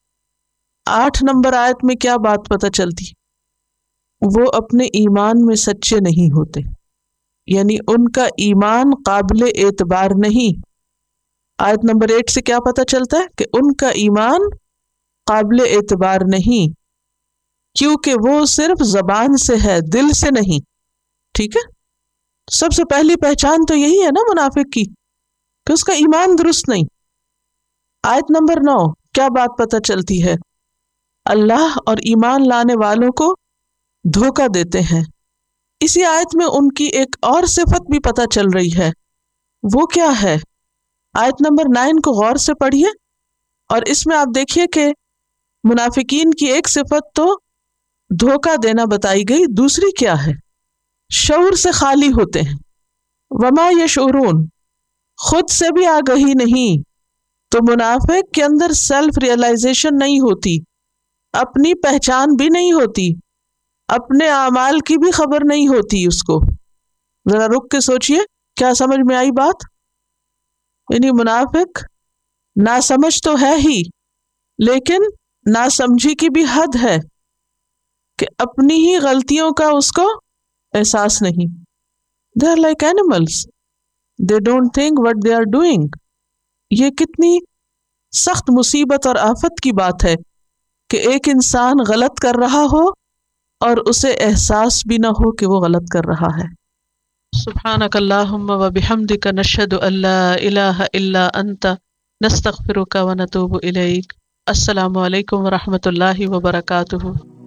[SPEAKER 11] آٹھ نمبر آیت میں کیا بات پتہ چلتی؟ وہ اپنے ایمان میں سچے نہیں ہوتے، یعنی ان کا ایمان قابل اعتبار نہیں۔ آیت نمبر ایٹ سے کیا پتہ چلتا ہے؟ کہ ان کا ایمان قابل اعتبار نہیں، کیونکہ وہ صرف زبان سے ہے، دل سے نہیں۔ ٹھیک ہے، سب سے پہلی پہچان تو یہی ہے نا منافق کی، کہ اس کا ایمان درست نہیں۔ آیت نمبر نو کیا بات پتہ چلتی ہے؟ اللہ اور ایمان لانے والوں کو دھوکہ دیتے ہیں۔ اسی آیت میں ان کی ایک اور صفت بھی پتہ چل رہی ہے، وہ کیا ہے؟ آیت نمبر نائن کو غور سے پڑھیے، اور اس میں آپ دیکھیے کہ منافقین کی ایک صفت تو دھوکہ دینا بتائی گئی، دوسری کیا ہے؟ شعور سے خالی ہوتے ہیں۔ وما یشعرون، خود سے بھی آگہی نہیں۔ تو منافق کے اندر سیلف ریئلائزیشن نہیں ہوتی، اپنی پہچان بھی نہیں ہوتی، اپنے اعمال کی بھی خبر نہیں ہوتی اس کو۔ ذرا رک کے سوچئے، کیا سمجھ میں آئی بات؟ یعنی منافق ناسمجھ تو ہے ہی، لیکن ناسمجھی کی بھی حد ہے کہ اپنی ہی غلطیوں کا اس کو احساس نہیں۔ They are like animals. They don't think what they are doing. یہ کتنی سخت مصیبت اور آفت کی بات ہے کہ ایک انسان غلط کر رہا ہو اور اسے احساس بھی نہ ہو کہ وہ غلط کر رہا ہے۔ سبحانک اللہم و بحمدک نشہد ان لا الہ الا انت نستغفرک و نتوب الیک۔ السلام علیکم ورحمۃ اللہ وبرکاتہ۔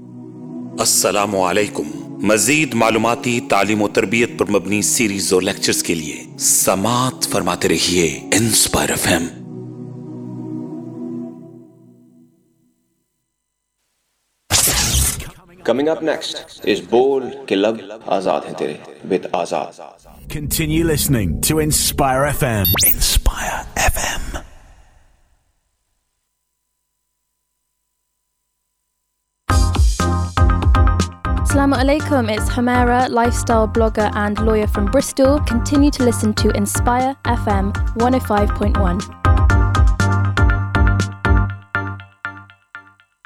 [SPEAKER 10] السلام علیکم۔ مزید معلوماتی تعلیم و تربیت پر مبنی سیریز اور لیکچرز کے لیے سماعت فرماتے رہیے inspire F M.
[SPEAKER 12] Coming up next is Bol Ke Lab Azad Hain Tere with Azad.
[SPEAKER 13] Continue listening to Inspire F M. Inspire F M.
[SPEAKER 2] Assalamu alaikum, it's Hamera, lifestyle blogger and lawyer from Bristol. Continue to listen to Inspire F M one oh five point one.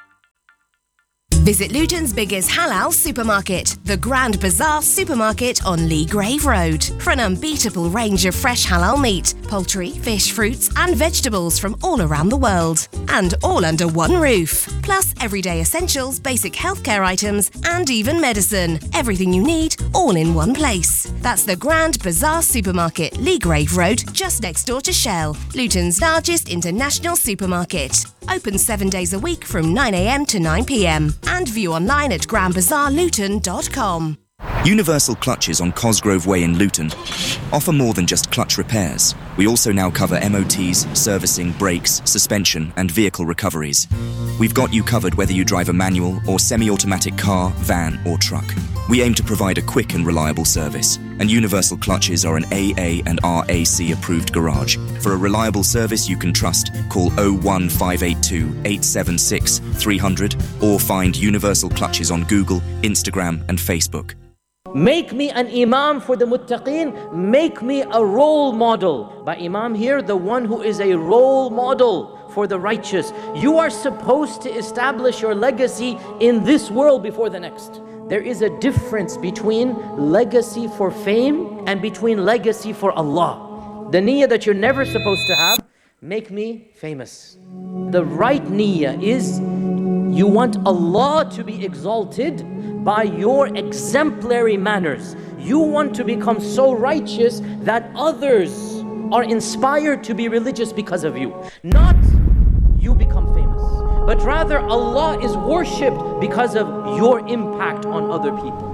[SPEAKER 14] Visit Luton's biggest halal supermarket, the Grand Bazaar Supermarket on Lee Grave Road, for an unbeatable range of fresh halal meat, poultry, fish, fruits and vegetables from all around the world. And all under one roof. Plus everyday essentials, basic healthcare items and even medicine. Everything you need, all in one place. That's the Grand Bazaar Supermarket, Lee Grave Road, just next door to Shell, Luton's largest international supermarket. Open seven days a week from nine a m to nine p m and view online at grand bazaar luton dot com.
[SPEAKER 15] Universal Clutches on Cosgrove Way in Luton offer more than just clutch repairs. We also now cover M O Ts, servicing, brakes, suspension and vehicle recoveries. We've got you covered whether you drive a manual or semi-automatic car, van or truck. We aim to provide a quick and reliable service, and Universal Clutches are an A A and R A C approved garage. For a reliable service you can trust, call oh one five eight two, eight seven six, three hundred or find Universal Clutches on Google, Instagram and Facebook.
[SPEAKER 5] Make me an imam for the muttaqeen. Make me a role model. By imam here, the one who is a role model for the righteous. You are supposed to establish your legacy in this world before the next. There is a difference between legacy for fame and between legacy for Allah. The niyyah that you're never supposed to have, make me famous. The right niyyah is you want Allah to be exalted by your exemplary manners. You want to become so righteous that others are inspired to be religious because of you. Not you become famous, but rather Allah is worshipped because of your impact on other people.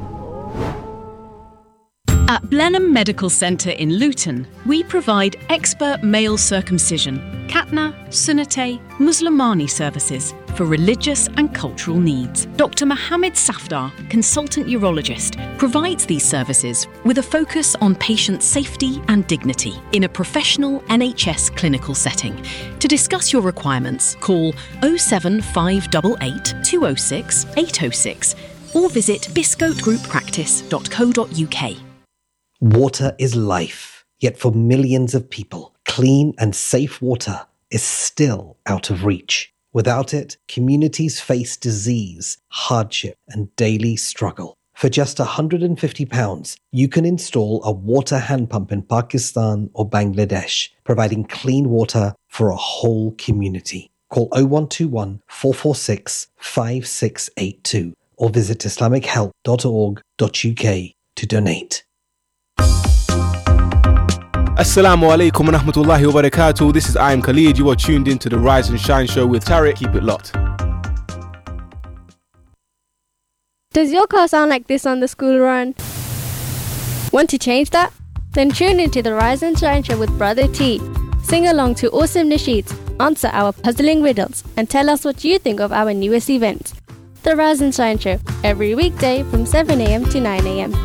[SPEAKER 16] At Blenheim Medical Centre in Luton, we provide expert male circumcision, Khatna, Sunnate, Muslimani services for religious and cultural needs. Doctor Mohammed Safdar, consultant urologist, provides these services with a focus on patient safety and dignity in a professional N H S clinical setting. To discuss your requirements, call oh seven five eight eight, two oh six, eight oh six or visit biscote group practice dot co dot u k.
[SPEAKER 17] Water is life, yet for millions of people, clean and safe water is still out of reach. Without it, communities face disease, hardship, and daily struggle. For just one hundred fifty pounds, you can install a water hand pump in Pakistan or Bangladesh, providing clean water for a whole community. Call oh one two one, four four six, five six eight two or visit islamic help dot org dot u k to donate.
[SPEAKER 18] Assalamu alaikum wa rahmatullahi wa barakatuh. This is I Am Khalid. You are tuned in to the Rise and Shine show with Tariq. Keep it locked.
[SPEAKER 2] Does your car sound like this on the school run? Want to change that? Then tune into the Rise and Shine show with Brother T. Sing along to awesome nasheeds, answer our puzzling riddles, and tell us what you think of our newest events. The Rise and Shine show, every weekday from seven a m to nine a m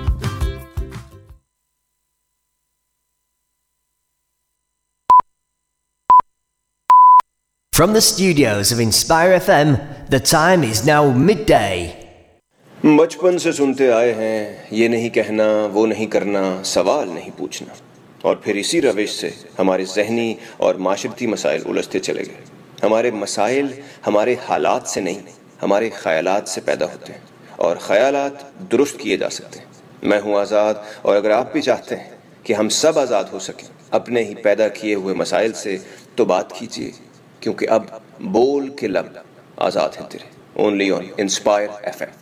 [SPEAKER 9] From the studios of Inspire F M, the time is now midday.
[SPEAKER 12] बचपन से सुनते आए हैं ये नहीं कहना वो नहीं करना सवाल नहीं पूछना और फिर इसी रविश से हमारे ज़हनी और माशरती मसाइल उलझते चले गए। हमारे मसाइल हमारे हालात से नहीं हमारे ख़यालात से पैदा होते हैं और ख़यालात दुरुस्त किए जा सकते हैं। मैं हूँ आज़ाद और अगर आप भी चाहते हैं कि हम सब आज़ाद हो सकें अपने ही पैदा किए हुए मसाइल से तो बात कीजिए क्योंकि अब बोल के लब आज़ाद हैं तेरे। Only on inspire F M.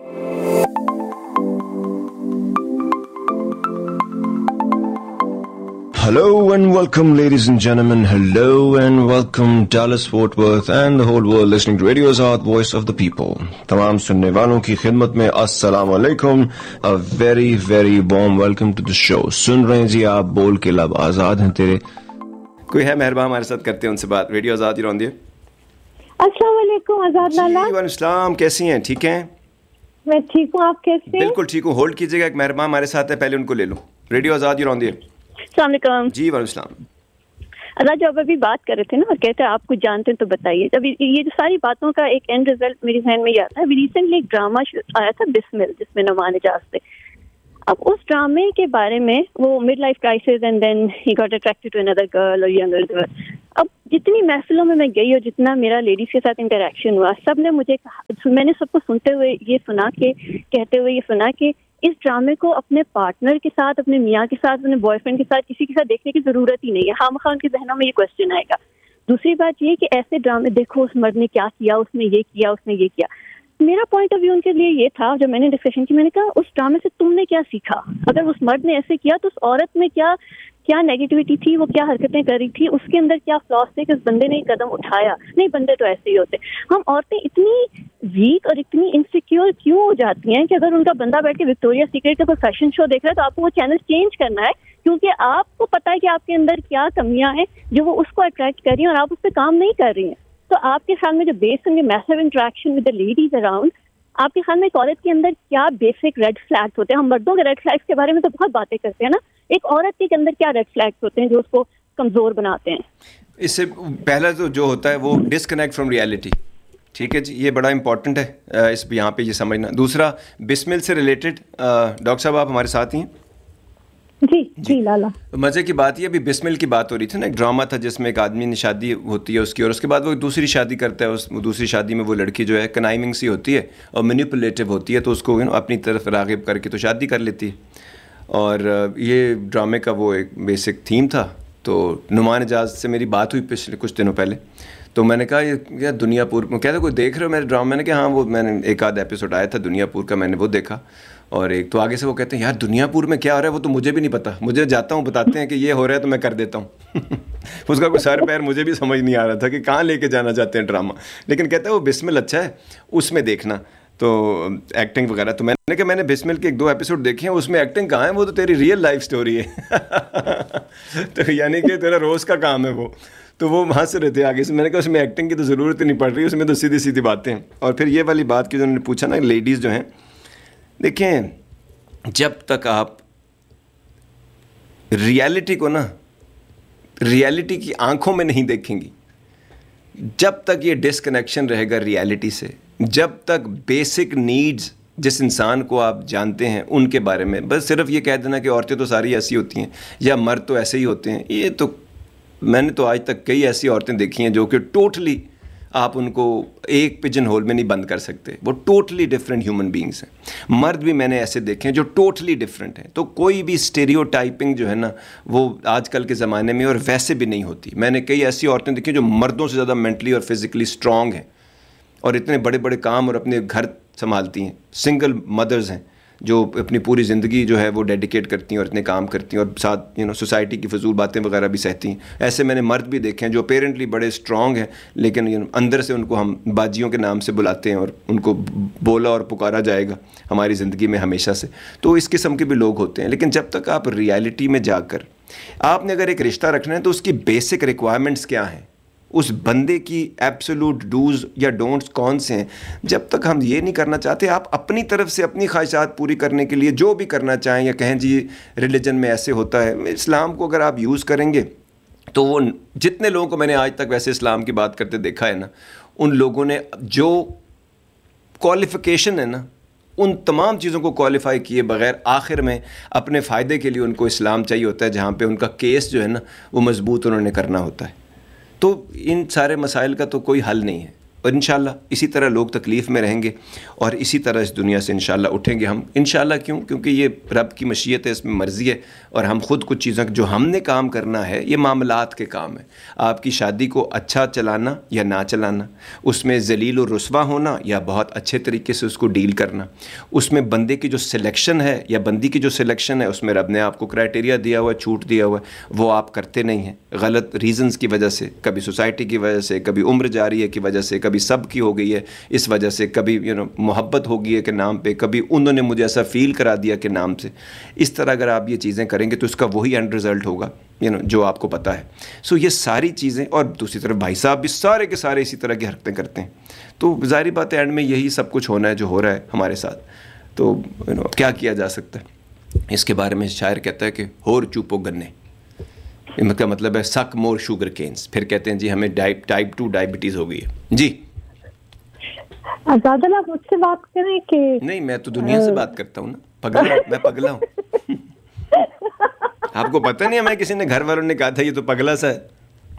[SPEAKER 19] Hello and welcome, ladies and gentlemen. Hello and welcome, Dallas, Fort Worth and the whole world listening to Radio Azad, Voice of the People. तमाम सुनने वालों की खिदमत में अस्सलाम वालेकुम. A very very warm welcome to the show. सुन रहे हैं जी आप बोल के लब आज़ाद हैं तेरे. कोई है मेहरबान हमारे साथ करते हैं उनसे बात. रेडियो आज़ाद ही रौंदी है.
[SPEAKER 20] अस्सलाम वालेकुम आज़ाद लाला.
[SPEAKER 19] जी वालेकुम सलाम. कैसी हैं? ठीक हैं?
[SPEAKER 20] मैं ठीक हूँ, आप कैसे हैं?
[SPEAKER 19] बिल्कुल ठीक हूँ. होल्ड कीजिएगा, एक मेहरबान हमारे साथ है, पहले उनको ले लो. रेडियो आज़ाद ही रौंदी है.
[SPEAKER 20] अस्सलाम वालेकुम.
[SPEAKER 19] जी वालेकुम सलाम.
[SPEAKER 20] आज़ाद जब अभी बात कर रहे थे ना और कहते हैं आप कुछ जानते हैं तो बताइए. जब ये जो सारी बातों का एक एंड रिजल्ट मेरे जहन में ये आता है. अभी रिसेंटली एक ड्रामा आया था बिस्मिल जिसमें नुमान इजाज थे. اب اس ڈرامے کے بارے میں وہ mid life crisis and then he got attracted to another girl اور ینگر گرل. اب جتنی محفلوں میں میں گئی اور جتنا میرا لیڈیز کے ساتھ انٹریکشن ہوا, سب نے مجھے کہا, میں نے سب کو سنتے ہوئے یہ سنا کہ کہتے ہوئے یہ سنا کہ اس ڈرامے کو اپنے پارٹنر کے ساتھ, اپنے میاں کے ساتھ, اپنے بوائے فرینڈ کے ساتھ, کسی کے ساتھ دیکھنے کی ضرورت ہی نہیں ہے. خام خواہ ان کے ذہنوں میں یہ کوشچن آئے گا. دوسری بات یہ کہ ایسے ڈرامے دیکھو, اس مرد نے کیا کیا, اس نے یہ کیا, اس نے یہ کیا. میرا پوائنٹ آف ویو ان کے لیے یہ تھا, جب میں نے ڈسکشن کی, میں نے کہا اس ڈرامے سے تم نے کیا سیکھا؟ اگر اس مرد نے ایسے کیا تو اس عورت میں کیا کیا نیگیٹیوٹی تھی, وہ کیا حرکتیں کر رہی تھی, اس کے اندر کیا فلاس تھے کہ اس بندے نے یہ قدم اٹھایا. نہیں, بندے تو ایسے ہی ہوتے. ہم عورتیں اتنی ویک اور اتنی انسیکیور کیوں ہو جاتی ہیں کہ اگر ان کا بندہ بیٹھ کے وکٹوریا سیکرٹ کا کوئی فیشن شو دیکھ رہا ہے تو آپ کو وہ چینل چینج کرنا ہے, کیونکہ آپ کو پتا ہے کہ آپ کے اندر کیا کمیاں ہیں جو وہ اس کو اٹریکٹ کر رہی ہیں اور آپ اس پہ کام نہیں کر رہی ہیں. تو آپ کے خیال میں جو بیس ہوں گے میسو interaction with the ladies around, آپ کے خیال میں ایک عورت کے اندر کیا بیسک ریڈ فلیگس ہوتے ہیں؟ ہم مردوں کے ریڈ فلیگس کے بارے میں تو بہت باتیں کرتے ہیں نا, ایک عورت کے اندر کیا ریڈ فلیگس ہوتے ہیں جو اس کو کمزور بناتے ہیں؟
[SPEAKER 21] اس سے پہلا تو جو ہوتا ہے وہ ڈسکنیکٹ فرام ریالٹی. ٹھیک ہے جی, یہ بڑا امپورٹنٹ ہے اس یہاں پہ یہ سمجھنا. دوسرا بسمل سے ریلیٹڈ, ڈاکٹر صاحب آپ ہمارے ساتھ ہی ہیں؟
[SPEAKER 20] جی جی لالا.
[SPEAKER 21] مزے کی بات یہ, ابھی بسمل کی بات ہو رہی تھی نا, ایک ڈرامہ تھا جس میں ایک آدمی نے شادی ہوتی ہے اس کی, اور اس کے بعد وہ دوسری شادی کرتا ہے. اس دوسری شادی میں وہ لڑکی جو ہے کنائمنگ سی ہوتی ہے اور مینیپولیٹو ہوتی ہے, تو اس کو اپنی طرف راغب کر کے تو شادی کر لیتی ہے. اور یہ ڈرامے کا وہ ایک بیسک تھیم تھا. تو نعمان اجاز سے میری بات ہوئی پچھلے کچھ دنوں پہلے, تو میں نے کہا یہ دنیا پور میں کہتا کوئی دیکھ رہے ہو میرے ڈرامے؟ میں نے کہا ہاں, وہ میں نے ایک آدھ ایپیسوڈ آیا تھا دنیا پور کا, میں نے وہ دیکھا. اور ایک تو آگے سے وہ کہتے ہیں یار دنیا پور میں کیا ہو رہا ہے وہ تو مجھے بھی نہیں پتا, مجھے جاتا ہوں بتاتے ہیں کہ یہ ہو رہا ہے تو میں کر دیتا ہوں. اس کا کوئی سر پیر مجھے بھی سمجھ نہیں آ رہا تھا کہ کہاں لے کے جانا چاہتے ہیں ڈرامہ, لیکن کہتا ہے وہ بسمل اچھا ہے اس میں دیکھنا, تو ایکٹنگ وغیرہ. تو میں نے کہا میں نے بسمل کے ایک دو ایپیسوڈ دیکھے ہیں, اس میں ایکٹنگ کہاں ہے, وہ تو تیری ریئل لائف سٹوری ہے. تو یعنی کہ تیرا روز کا کام ہے وہ. تو وہ وہاں سے رہتے آگے سے, میں نے کہا اس میں ایکٹنگ کی تو ضرورت ہی نہیں پڑ رہی, اس میں تو سیدھی سیدھی باتیں ہیں. اور پھر یہ والی بات کی جو انہوں نے پوچھا نا, لیڈیز جو ہیں, دیکھیں جب تک آپ ریالٹی کو نا ریالٹی کی آنکھوں میں نہیں دیکھیں گی, جب تک یہ ڈسکنیکشن رہے گا ریالٹی سے, جب تک بیسک نیڈز جس انسان کو آپ جانتے ہیں ان کے بارے میں بس صرف یہ کہہ دینا کہ عورتیں تو ساری ایسی ہوتی ہیں یا مرد تو ایسے ہی ہوتے ہیں, یہ تو میں نے تو آج تک کئی ایسی عورتیں دیکھی ہیں جو کہ ٹوٹلی آپ ان کو ایک پجن ہول میں نہیں بند کر سکتے, وہ ٹوٹلی ڈفرینٹ ہیومن بینگس ہیں. مرد بھی میں نے ایسے دیکھے ہیں جو ٹوٹلی ڈفرینٹ ہیں. تو کوئی بھی اسٹیریو ٹائپنگ جو ہے نا وہ آج کل کے زمانے میں اور ویسے بھی نہیں ہوتی. میں نے کئی ایسی عورتیں دیکھی جو مردوں سے زیادہ مینٹلی اور فزیکلی اسٹرانگ ہیں اور اتنے بڑے بڑے کام اور اپنے گھر سنبھالتی ہیں, سنگل مدرز ہیں جو اپنی پوری زندگی جو ہے وہ ڈیڈیکیٹ کرتی ہیں اور اتنے کام کرتی ہیں اور ساتھ یو نو سوسائٹی کی فضول باتیں وغیرہ بھی سہتی ہیں. ایسے میں نے مرد بھی دیکھے ہیں جو اپیرنٹلی بڑے اسٹرانگ ہیں لیکن you know, اندر سے ان کو ہم باجیوں کے نام سے بلاتے ہیں اور ان کو بولا اور پکارا جائے گا ہماری زندگی میں ہمیشہ سے. تو اس قسم کے بھی لوگ ہوتے ہیں. لیکن جب تک آپ ریالٹی میں جا کر آپ نے اگر ایک رشتہ رکھنا ہے تو اس کی بیسک ریکوائرمنٹس کیا ہیں, اس بندے کی ایبسولوٹ ڈوز یا ڈونٹس کون سے ہیں, جب تک ہم یہ نہیں کرنا چاہتے آپ اپنی طرف سے اپنی خواہشات پوری کرنے کے لیے جو بھی کرنا چاہیں یا کہیں جی ریلیجن میں ایسے ہوتا ہے, اسلام کو اگر آپ یوز کریں گے تو وہ جتنے لوگوں کو میں نے آج تک ویسے اسلام کی بات کرتے دیکھا ہے نا, ان لوگوں نے جو کوالیفیکیشن ہے نا ان تمام چیزوں کو کوالیفائی کیے بغیر آخر میں اپنے فائدے کے لیے ان کو اسلام چاہیے ہوتا ہے جہاں پہ ان کا کیس جو ہے نا وہ مضبوط انہوں نے کرنا ہوتا ہے. تو ان سارے مسائل کا تو کوئی حل نہیں ہے, اور انشاءاللہ اسی طرح لوگ تکلیف میں رہیں گے اور اسی طرح اس دنیا سے انشاءاللہ اٹھیں گے ہم انشاءاللہ. کیوں؟ کیونکہ یہ رب کی مشیت ہے, اس میں مرضی ہے, اور ہم خود کچھ چیزیں جو ہم نے کام کرنا ہے یہ معاملات کے کام ہے. آپ کی شادی کو اچھا چلانا یا نہ چلانا, اس میں ذلیل و رسوا ہونا یا بہت اچھے طریقے سے اس کو ڈیل کرنا, اس میں بندے کی جو سلیکشن ہے یا بندی کی جو سلیکشن ہے اس میں رب نے آپ کو کرائٹیریا دیا ہوا ہے, چھوٹ دیا ہوا ہے, وہ آپ کرتے نہیں ہیں غلط ریزنز کی وجہ سے, کبھی سوسائٹی کی وجہ سے, کبھی عمر جاری ہے کی وجہ سے, کبھی سب کی ہو گئی ہے اس وجہ سے, کبھی یو نو محبت ہو گئی ہے کہ نام پہ, کبھی انہوں نے مجھے ایسا فیل کرا دیا کہ نام سے. اس طرح اگر آپ یہ چیزیں کریں گے تو اس کا وہی اینڈ رزلٹ ہوگا یو نو جو آپ کو پتہ ہے. سو یہ ساری چیزیں, اور دوسری طرف بھائی صاحب بھی سارے کے سارے اسی طرح کی حرکتیں کرتے ہیں. تو ظاہری بات ہے اینڈ میں یہی سب کچھ ہونا ہے جو ہو رہا ہے ہمارے ساتھ. تو یو نو کیا کیا جا سکتا ہے اس کے بارے میں شاعر کہتا ہے کہ ہور چوپو گنے, ان کا مطلب ہے سک مور شوگر کینس. پھر کہتے ہیں جی ہمیں ٹائپ ٹو ڈائبٹیز ہو گئی ہے. جی
[SPEAKER 1] زیادہ آپ مجھ سے بات کریں کہ
[SPEAKER 21] نہیں, میں تو دنیا سے بات کرتا ہوں نا, پگلا میں پگلا ہوں. آپ کو پتہ نہیں ہے, میں کسی نے گھر والوں نے کہا تھا یہ تو پگلا سا ہے.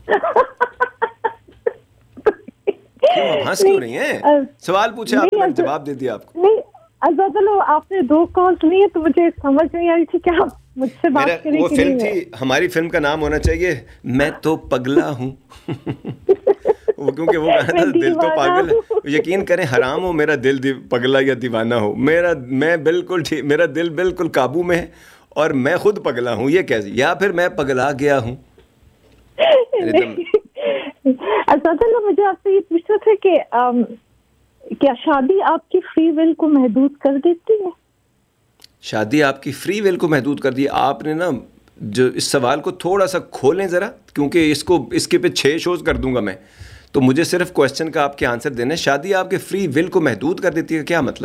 [SPEAKER 21] کیوں ہنس کیوں رہی ہیں؟ سوال پوچھے آپ نے, جواب دے دیا آپ کو.
[SPEAKER 1] نہیں عزت اللہ, آپ نے دو کالز لی ہے تو مجھے سمجھ نہیں آئی تھی کہ آپ مجھ سے بات کریں.
[SPEAKER 21] وہ فلم تھی, ہماری فلم کا نام ہونا چاہیے میں تو پگلا ہوں. وہ کیونکہ وہ کہا تھا دل تو پاگل ہے. یقین کریں حرام ہو میرا دل پگلا یا دیوانہ ہو, میرا میں بالکل ٹھیک, میرا دل بالکل قابو میں ہے اور میں خود پگلا ہوں. یہ کیسے, یا پھر میں پگلا گیا ہوں.
[SPEAKER 1] اساتذہ مجھے آپ سے یہ پوچھنا تھا کہ کیا شادی آپ کی فری ول کو محدود کر دیتی ہے؟
[SPEAKER 21] شادی آپ کی فری ول کو محدود کر دی. آپ نے نا جو اس سوال کو تھوڑا سا کھولیں ذرا, کیونکہ اس کو اس کے پہ چھ شوز کر دوں گا میں, تو مجھے صرف کوشچن کا آپ کے آنسر دینا ہے. شادی آپ کے فری ول کو محدود کر دیتی ہے, کیا مطلب؟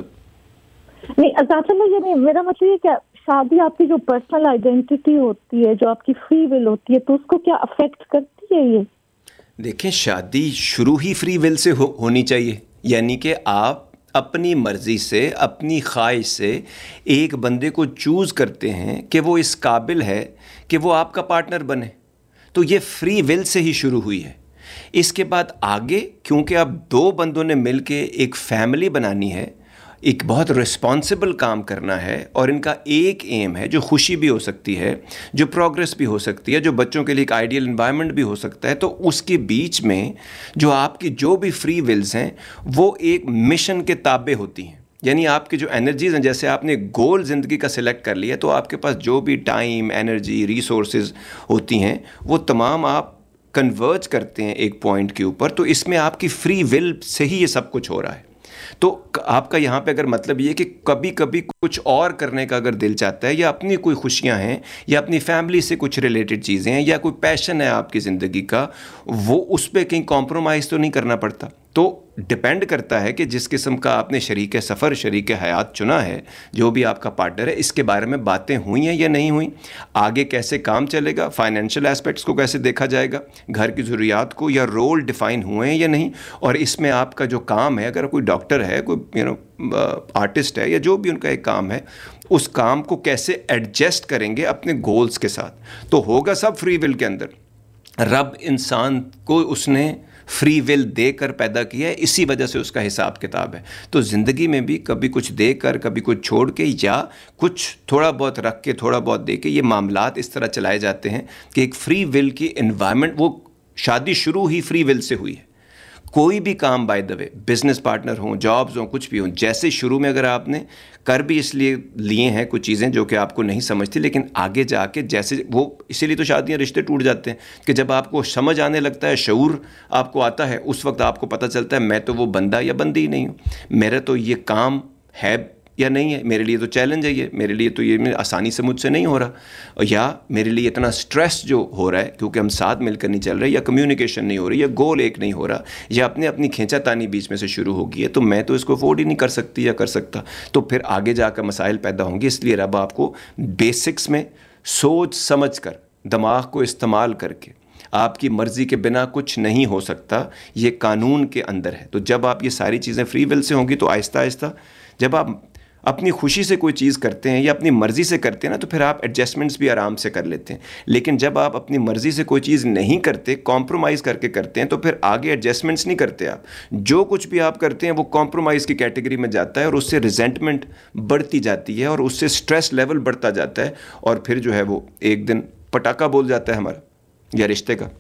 [SPEAKER 1] نہیں اساتذہ یعنی میرا مطلب یہ کہ شادی آپ کی جو پرسنل آئیڈینٹی ہوتی ہے, جو آپ کی فری ول ہوتی ہے, تو اس کو کیا افیکٹ کرتی ہے یہ؟
[SPEAKER 21] دیکھیں شادی شروع ہی فری ول سے ہو, ہونی چاہیے. یعنی کہ آپ اپنی مرضی سے, اپنی خواہش سے ایک بندے کو چوز کرتے ہیں کہ وہ اس قابل ہے کہ وہ آپ کا پارٹنر بنے. تو یہ فری ول سے ہی شروع ہوئی ہے. اس کے بعد آگے کیونکہ اب دو بندوں نے مل کے ایک فیملی بنانی ہے, ایک بہت رسپانسبل کام کرنا ہے, اور ان کا ایک ایم ہے جو خوشی بھی ہو سکتی ہے, جو پروگرس بھی ہو سکتی ہے, جو بچوں کے لیے ایک آئیڈیل انوائرمنٹ بھی ہو سکتا ہے. تو اس کے بیچ میں جو آپ کی جو بھی فری ولز ہیں وہ ایک مشن کے تابع ہوتی ہیں. یعنی آپ کی جو انرجیز ہیں, جیسے آپ نے گول زندگی کا سلیکٹ کر لیا, تو آپ کے پاس جو بھی ٹائم, انرجی, ریسورسز ہوتی ہیں وہ تمام آپ کنورج کرتے ہیں ایک پوائنٹ کے اوپر. تو اس میں آپ کی فری ول سے ہی یہ سب کچھ ہو رہا ہے. تو آپ کا یہاں پہ اگر مطلب یہ کہ کبھی کبھی کچھ اور کرنے کا اگر دل چاہتا ہے, یا اپنی کوئی خوشیاں ہیں, یا اپنی فیملی سے کچھ ریلیٹڈ چیزیں ہیں, یا کوئی پیشن ہے آپ کی زندگی کا, وہ اس پہ کہیں کمپرومائز تو نہیں کرنا پڑتا. تو ڈپینڈ کرتا ہے کہ جس قسم کا آپ نے شریک سفر, شریک حیات چنا ہے, جو بھی آپ کا پارٹنر ہے, اس کے بارے میں باتیں ہوئی ہیں یا نہیں ہوئیں, آگے کیسے کام چلے گا, فائنینشیل ایسپیکٹس کو کیسے دیکھا جائے گا, گھر کی ضروریات کو, یا رول ڈیفائن ہوئے ہیں یا نہیں. اور اس میں آپ کا جو کام ہے, اگر کوئی ڈاکٹر ہے, کوئی یو نو آرٹسٹ ہے, یا جو بھی ان کا ایک کام ہے, اس کام کو کیسے ایڈجسٹ کریں گے اپنے گولز کے ساتھ. تو ہوگا سب فری ول کے اندر. رب انسان کو اس نے فری ول دے کر پیدا کیا ہے, اسی وجہ سے اس کا حساب کتاب ہے. تو زندگی میں بھی کبھی کچھ دے کر, کبھی کچھ چھوڑ کے, یا کچھ تھوڑا بہت رکھ کے, تھوڑا بہت دے کے, یہ معاملات اس طرح چلائے جاتے ہیں کہ ایک فری ول کی انوائرمنٹ. وہ شادی شروع ہی فری ول سے ہوئی ہے. کوئی بھی کام by the way, business partner ہوں, جابز ہوں, کچھ بھی ہوں, جیسے شروع میں اگر آپ نے کر بھی اس لیے لیے ہیں کچھ چیزیں جو کہ آپ کو نہیں سمجھتی, لیکن آگے جا کے جیسے وہ, اسی لیے تو شادیاں, رشتے ٹوٹ جاتے ہیں کہ جب آپ کو سمجھ آنے لگتا ہے, شعور آپ کو آتا ہے, اس وقت آپ کو پتہ چلتا ہے میں تو وہ بندہ یا بندی ہی نہیں ہوں, میرا تو یہ کام ہے یا نہیں ہے, میرے لیے تو چیلنج ہے یہ, میرے لیے تو یہ آسانی سے مجھ سے نہیں ہو رہا, یا میرے لیے اتنا سٹریس جو ہو رہا ہے کیونکہ ہم ساتھ مل کر نہیں چل رہے, یا کمیونیکیشن نہیں ہو رہی, یا گول ایک نہیں ہو رہا, یا اپنے اپنی کھینچا تانی بیچ میں سے شروع ہو گئی ہے, تو میں تو اس کو افورڈ ہی نہیں کر سکتی یا کر سکتا. تو پھر آگے جا کر مسائل پیدا ہوں گے. اس لیے رب آپ کو بیسکس میں سوچ سمجھ کر, دماغ کو استعمال کر کے, آپ کی مرضی کے بنا کچھ نہیں ہو سکتا, یہ قانون کے اندر ہے. تو جب آپ یہ ساری چیزیں فری ول سے ہوں گی, تو آہستہ آہستہ جب آپ اپنی خوشی سے کوئی چیز کرتے ہیں یا اپنی مرضی سے کرتے ہیں نا, تو پھر آپ ایڈجسٹمنٹس بھی آرام سے کر لیتے ہیں. لیکن جب آپ اپنی مرضی سے کوئی چیز نہیں کرتے, کمپرومائز کر کے کرتے ہیں, تو پھر آگے ایڈجسٹمنٹس نہیں کرتے آپ. جو کچھ بھی آپ کرتے ہیں وہ کمپرومائز کی کیٹیگری میں جاتا ہے, اور اس سے ریزنٹمنٹ بڑھتی جاتی ہے, اور اس سے سٹریس لیول بڑھتا جاتا ہے, اور پھر جو ہے وہ ایک دن پٹاخہ بول جاتا ہے ہمارا یا رشتے کا.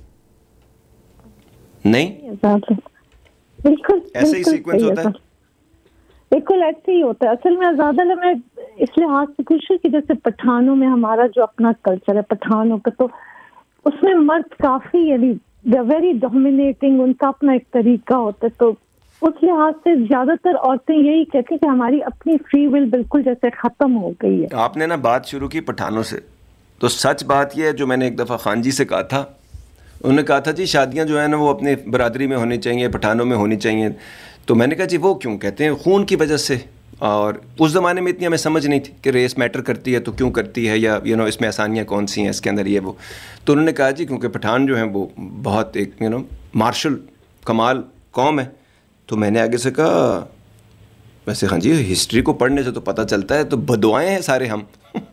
[SPEAKER 21] نہیں
[SPEAKER 1] بالکل
[SPEAKER 21] ایسے ہی سیکوینس ہوتا ہے.
[SPEAKER 1] بالکل ایسے ہی ہوتا ہے. اصل میں زیادہ میں اس لحاظ سے خوش ہوں کہ جیسے پٹھانوں میں ہمارا جو اپنا کلچر ہے پٹھانوں کا, تو اس میں مرد کافی یعنی دے ویری ڈومینیٹنگ, ان کا اپنا ایک طریقہ ہوتا ہے. تو اس لحاظ سے زیادہ تر عورتیں یہی کہتی ہیں کہ ہماری اپنی فری ول بالکل جیسے ختم ہو گئی ہے.
[SPEAKER 21] آپ نے نا بات شروع کی پٹھانوں سے, تو سچ بات یہ ہے جو میں نے ایک دفعہ خان جی سے کہا تھا, انہوں نے کہا تھا جی شادیاں جو ہیں نا وہ اپنے برادری میں ہونی چاہیے, پٹھانوں میں ہونی چاہیے. تو میں نے کہا جی وہ کیوں کہتے ہیں, خون کی وجہ سے. اور اس زمانے میں اتنی ہمیں سمجھ نہیں تھی کہ ریس میٹر کرتی ہے تو کیوں کرتی ہے, یا یو نو اس میں آسانیاں کون سی ہیں اس کے اندر, یہ وہ. تو انہوں نے کہا جی کیونکہ پٹھان جو ہیں وہ بہت ایک یو نو مارشل کمال قوم ہے. تو میں نے آگے سے کہا ویسے ہاں جی ہسٹری کو پڑھنے سے تو پتہ چلتا ہے تو بدوائیں ہیں سارے ہم.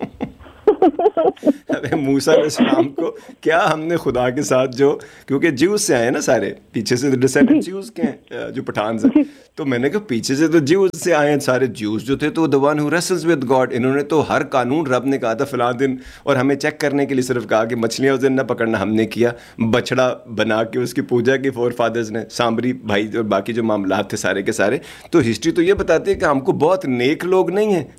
[SPEAKER 21] موسیٰ علیہ السلام کو کیا ہم نے خدا کے ساتھ جو, کیونکہ جیوز سے آئے نا سارے, پیچھے سے ڈسینڈنٹ جیوز کے ہیں جو پٹھانز ہیں, تو میں نے کہا پیچھے سے تو جیوز سے آئے ہیں سارے. جیوز جو تھے تو the one who wrestles with God, انہوں نے تو ہر قانون رب نے کہا تھا فلاں دن, اور ہمیں چیک کرنے کے لیے صرف کہا کہ مچھلیاں اس دن نہ پکڑنا, ہم نے کیا. بچڑا بنا کے اس کی پوجا کی فور فادرز نے, سامری بھائی اور باقی جو معاملات تھے سارے کے سارے. تو ہسٹری تو یہ بتاتی ہے کہ ہم کو بہت نیک لوگ نہیں ہیں.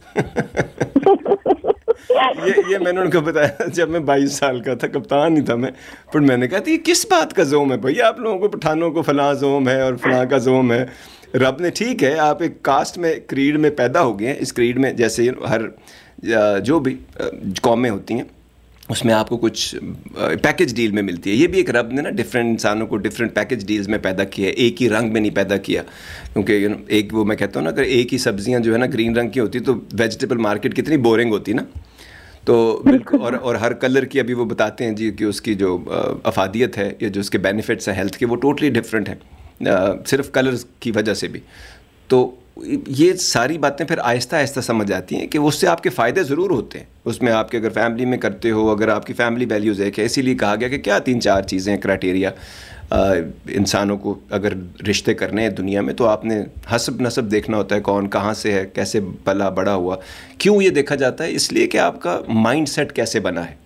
[SPEAKER 21] یہ یہ میں نے ان کو بتایا جب میں بائیس سال کا تھا, کپتان نہیں تھا میں, پر میں نے کہا تھا یہ کس بات کا زوم ہے بھائی, آپ لوگوں کو پٹھانوں کو فلاں زوم ہے اور فلاں کا زوم ہے. رب نے ٹھیک ہے آپ ایک کاسٹ میں کریڈ میں پیدا ہو گئے ہیں, اس کریڈ میں جیسے ہر جو بھی قومیں ہوتی ہیں اس میں آپ کو کچھ پیکج ڈیل میں ملتی ہے. یہ بھی ایک رب نے نا ڈفرینٹ انسانوں کو ڈفرینٹ پیکج ڈیلز میں پیدا کیا ہے, ایک ہی رنگ میں نہیں پیدا کیا. کیونکہ ایک وہ میں کہتا ہوں نا اگر ایک ہی سبزیاں جو ہے نا گرین رنگ کی ہوتی تو ویجیٹیبل مارکیٹ کتنی بورنگ ہوتی نا. تو بالکل, اور اور ہر کلر کی ابھی وہ بتاتے ہیں جی کہ اس کی جو افادیت ہے یا جو اس کے بینیفٹس ہیں ہیلتھ کے وہ ٹوٹلی ڈفرینٹ ہیں صرف کلرز کی وجہ سے بھی. تو یہ ساری باتیں پھر آہستہ آہستہ سمجھ آتی ہیں کہ اس سے آپ کے فائدے ضرور ہوتے ہیں. اس میں آپ کے اگر فیملی میں کرتے ہو, اگر آپ کی فیملی ویلیوز ایک ہے, اسی لیے کہا گیا کہ کیا تین چار چیزیں کرائٹیریا انسانوں کو اگر رشتے کرنے ہیں دنیا میں, تو آپ نے حسب نسب دیکھنا ہوتا ہے, کون کہاں سے ہے, کیسے پلا بڑا ہوا. کیوں یہ دیکھا جاتا ہے؟ اس لیے کہ آپ کا مائنڈ سیٹ کیسے بنا ہے,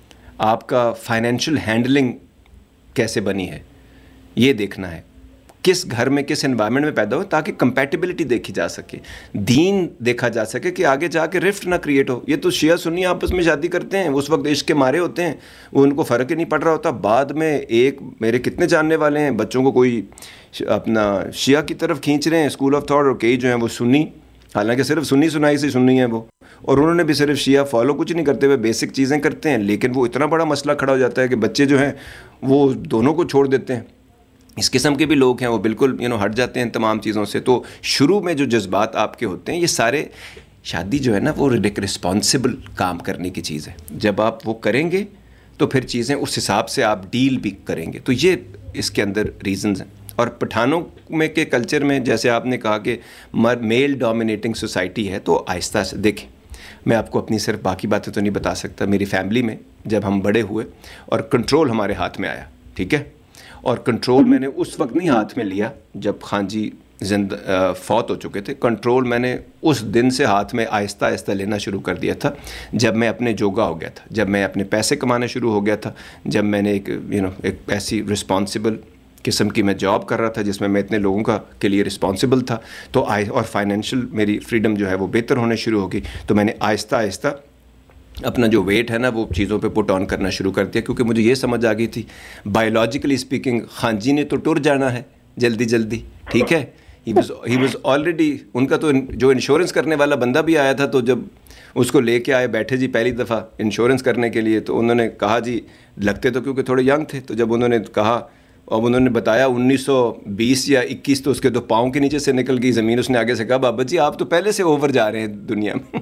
[SPEAKER 21] آپ کا فائنینشیل ہینڈلنگ کیسے بنی ہے, یہ دیکھنا ہے. کس گھر میں کس انوائرمنٹ میں پیدا ہو تاکہ کمپیٹیبلٹی دیکھی جا سکے, دین دیکھا جا سکے کہ آگے جا کے رفٹ نہ کریٹ ہو. یہ تو شیعہ سنی آپس میں شادی کرتے ہیں, اس وقت عشق کے مارے ہوتے ہیں, وہ ان کو فرق ہی نہیں پڑ رہا ہوتا. بعد میں ایک میرے کتنے جاننے والے ہیں بچوں کو کوئی اپنا شیعہ کی طرف کھینچ رہے ہیں اسکول آف تھاٹ, اور کئی جو ہیں وہ سنی, حالانکہ صرف سنی سنائی سے سنی ہیں وہ, اور انہوں نے بھی صرف شیعہ فالو کچھ نہیں کرتے ہوئے بیسک چیزیں کرتے ہیں. لیکن وہ اتنا بڑا مسئلہ کھڑا ہو جاتا ہے کہ بچے جو ہیں وہ دونوں کو چھوڑ دیتے ہیں. اس قسم کے بھی لوگ ہیں, وہ بالکل یو نو ہٹ جاتے ہیں تمام چیزوں سے. تو شروع میں جو جذبات آپ کے ہوتے ہیں یہ سارے, شادی جو ہے نا وہ ایک رسپانسبل کام کرنے کی چیز ہے. جب آپ وہ کریں گے تو پھر چیزیں اس حساب سے آپ ڈیل بھی کریں گے. تو یہ اس کے اندر ریزنز ہیں. اور پٹھانوں میں کے کلچر میں جیسے آپ نے کہا کہ میل ڈومینیٹنگ سوسائٹی ہے, تو آہستہ سے دیکھیں, میں آپ کو اپنی صرف باقی باتیں تو نہیں بتا سکتا. میری فیملی میں جب ہم بڑے ہوئے اور کنٹرول ہمارے ہاتھ میں آیا, ٹھیک ہے, اور کنٹرول میں نے اس وقت نہیں ہاتھ میں لیا جب خان جی زندہ فوت ہو چکے تھے. کنٹرول میں نے اس دن سے ہاتھ میں آہستہ آہستہ لینا شروع کر دیا تھا جب میں اپنے جوگا ہو گیا تھا, جب میں اپنے پیسے کمانا شروع ہو گیا تھا, جب میں نے ایک یو نو ایک ایسی رسپانسبل قسم کی میں جاب کر رہا تھا جس میں میں اتنے لوگوں کا کے لیے رسپانسبل تھا. تو آئی اور فائنینشیل میری فریڈم جو ہے وہ بہتر ہونے شروع ہو گئی. تو میں نے آہستہ آہستہ اپنا جو ویٹ ہے نا وہ چیزوں پہ پٹ آن کرنا شروع کر دیا, کیونکہ مجھے یہ سمجھ آ گئی تھی بایولوجیکلی اسپیکنگ خان جی نے تو ٹر جانا ہے جلدی جلدی, ٹھیک ہے. He was he was already, ان کا تو جو انشورنس کرنے والا بندہ بھی آیا تھا, تو جب اس کو لے کے آئے بیٹھے جی پہلی دفعہ انشورنس کرنے کے لیے, تو انہوں نے کہا جی, لگتے تو کیونکہ تھوڑے ینگ تھے, تو جب انہوں نے کہا اور انہوں نے بتایا انیس سو بیس یا اکیس, تو اس کے تو پاؤں کے نیچے سے نکل گئی زمین. اس نے آگے سے کہا بابا جی آپ تو پہلے سے اوور جا رہے ہیں دنیا میں,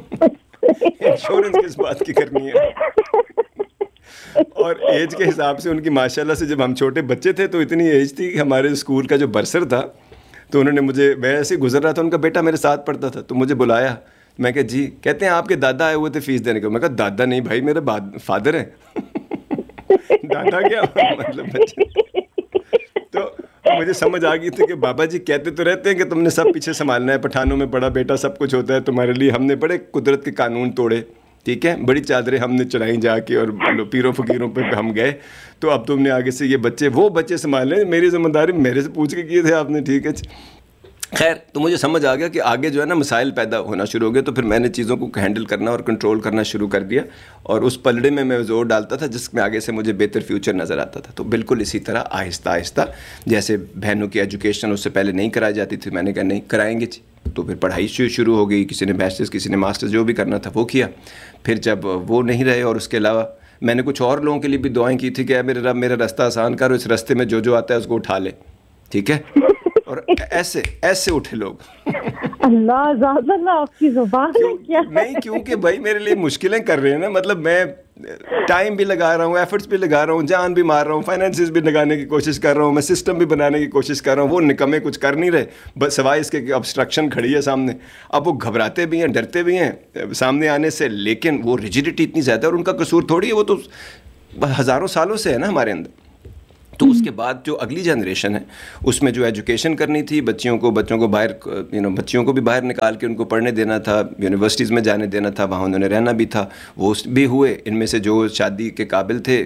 [SPEAKER 21] انشورنس کس بات کی کرنی ہے. اور ایج کے حساب سے ان کی ماشاءاللہ سے جب ہم چھوٹے بچے تھے تو اتنی ایج تھی کہ ہمارے اسکول کا جو برسر تھا, تو انہوں نے مجھے, میں ایسے گزر رہا تھا, ان کا بیٹا میرے ساتھ پڑھتا تھا, تو مجھے بلایا. میں کہا جی, کہتے ہیں آپ کے دادا آئے ہوئے تھے فیس دینے کو. میں کہا دادا نہیں بھائی, میرے فادر ہیں. دادا کیا مطلب بچے. تو مجھے سمجھ آ گئی تھی کہ بابا جی کہتے تو رہتے ہیں کہ تم نے سب پیچھے سنبھالنا ہے, پٹھانوں میں بڑا بیٹا سب کچھ ہوتا ہے تمہارے لیے. ہم نے بڑے قدرت کے قانون توڑے, ٹھیک ہے, بڑی چادریں ہم نے چڑھائیں جا کے, اور پیروں فقیروں پہ ہم گئے. تو اب تم نے آگے سے یہ بچے وہ بچے سنبھالنے, میری ذمہ داری میرے سے پوچھ کے کیے تھے آپ نے, ٹھیک ہے. خیر, تو مجھے سمجھ آ گیا کہ آگے جو ہے نا مسائل پیدا ہونا شروع ہو گئے. تو پھر میں نے چیزوں کو ہینڈل کرنا اور کنٹرول کرنا شروع کر دیا, اور اس پلڑے میں میں زور ڈالتا تھا جس میں آگے سے مجھے بہتر فیوچر نظر آتا تھا. تو بالکل اسی طرح آہستہ آہستہ, جیسے بہنوں کی ایجوکیشن اس سے پہلے نہیں کرائی جاتی تھی, میں نے کہا نہیں کرائیں گے جی. تو پھر پڑھائی شروع ہو گئی, کسی نے بیچلرس کسی نے ماسٹرز, جو بھی کرنا تھا وہ کیا. پھر جب وہ نہیں رہے, اور اس کے علاوہ میں نے کچھ اور لوگوں کے لیے بھی دعائیں کی تھی کہ اے میرے رب میرا راستہ آسان کر, اس راستے میں جو جو آتا ہے اس کو اٹھا لے, ٹھیک ہے. اور ایسے ایسے اٹھے لوگ.
[SPEAKER 1] اللہ زیادہ اللہ آپ کی زبان ہے کیا.
[SPEAKER 21] نہیں, کیونکہ بھائی میرے لیے مشکلیں کر رہے ہیں نا, مطلب میں ٹائم بھی لگا رہا ہوں, ایفرٹس بھی لگا رہا ہوں, جان بھی مار رہا ہوں, فائنینسز بھی لگانے کی کوشش کر رہا ہوں, میں سسٹم بھی بنانے کی کوشش کر رہا ہوں, وہ نکمے کچھ کر نہیں رہے, بس سوائے اس کے کہ obstruction کھڑی ہے سامنے. اب وہ گھبراتے بھی ہیں, ڈرتے بھی ہیں سامنے آنے سے, لیکن وہ ریجیڈیٹی اتنی زیادہ ہے اور ان کا قصور تھوڑی ہے, وہ تو ہزاروں سالوں سے ہے نا ہمارے اندر. تو اس کے بعد جو اگلی جنریشن ہے اس میں جو ایجوکیشن کرنی تھی بچیوں کو, بچوں کو باہر یو نو بچیوں کو بھی باہر نکال کے ان کو پڑھنے دینا تھا, یونیورسٹیز میں جانے دینا تھا, وہاں انہوں نے رہنا بھی تھا, وہ بھی ہوئے. ان میں سے جو شادی کے قابل تھے,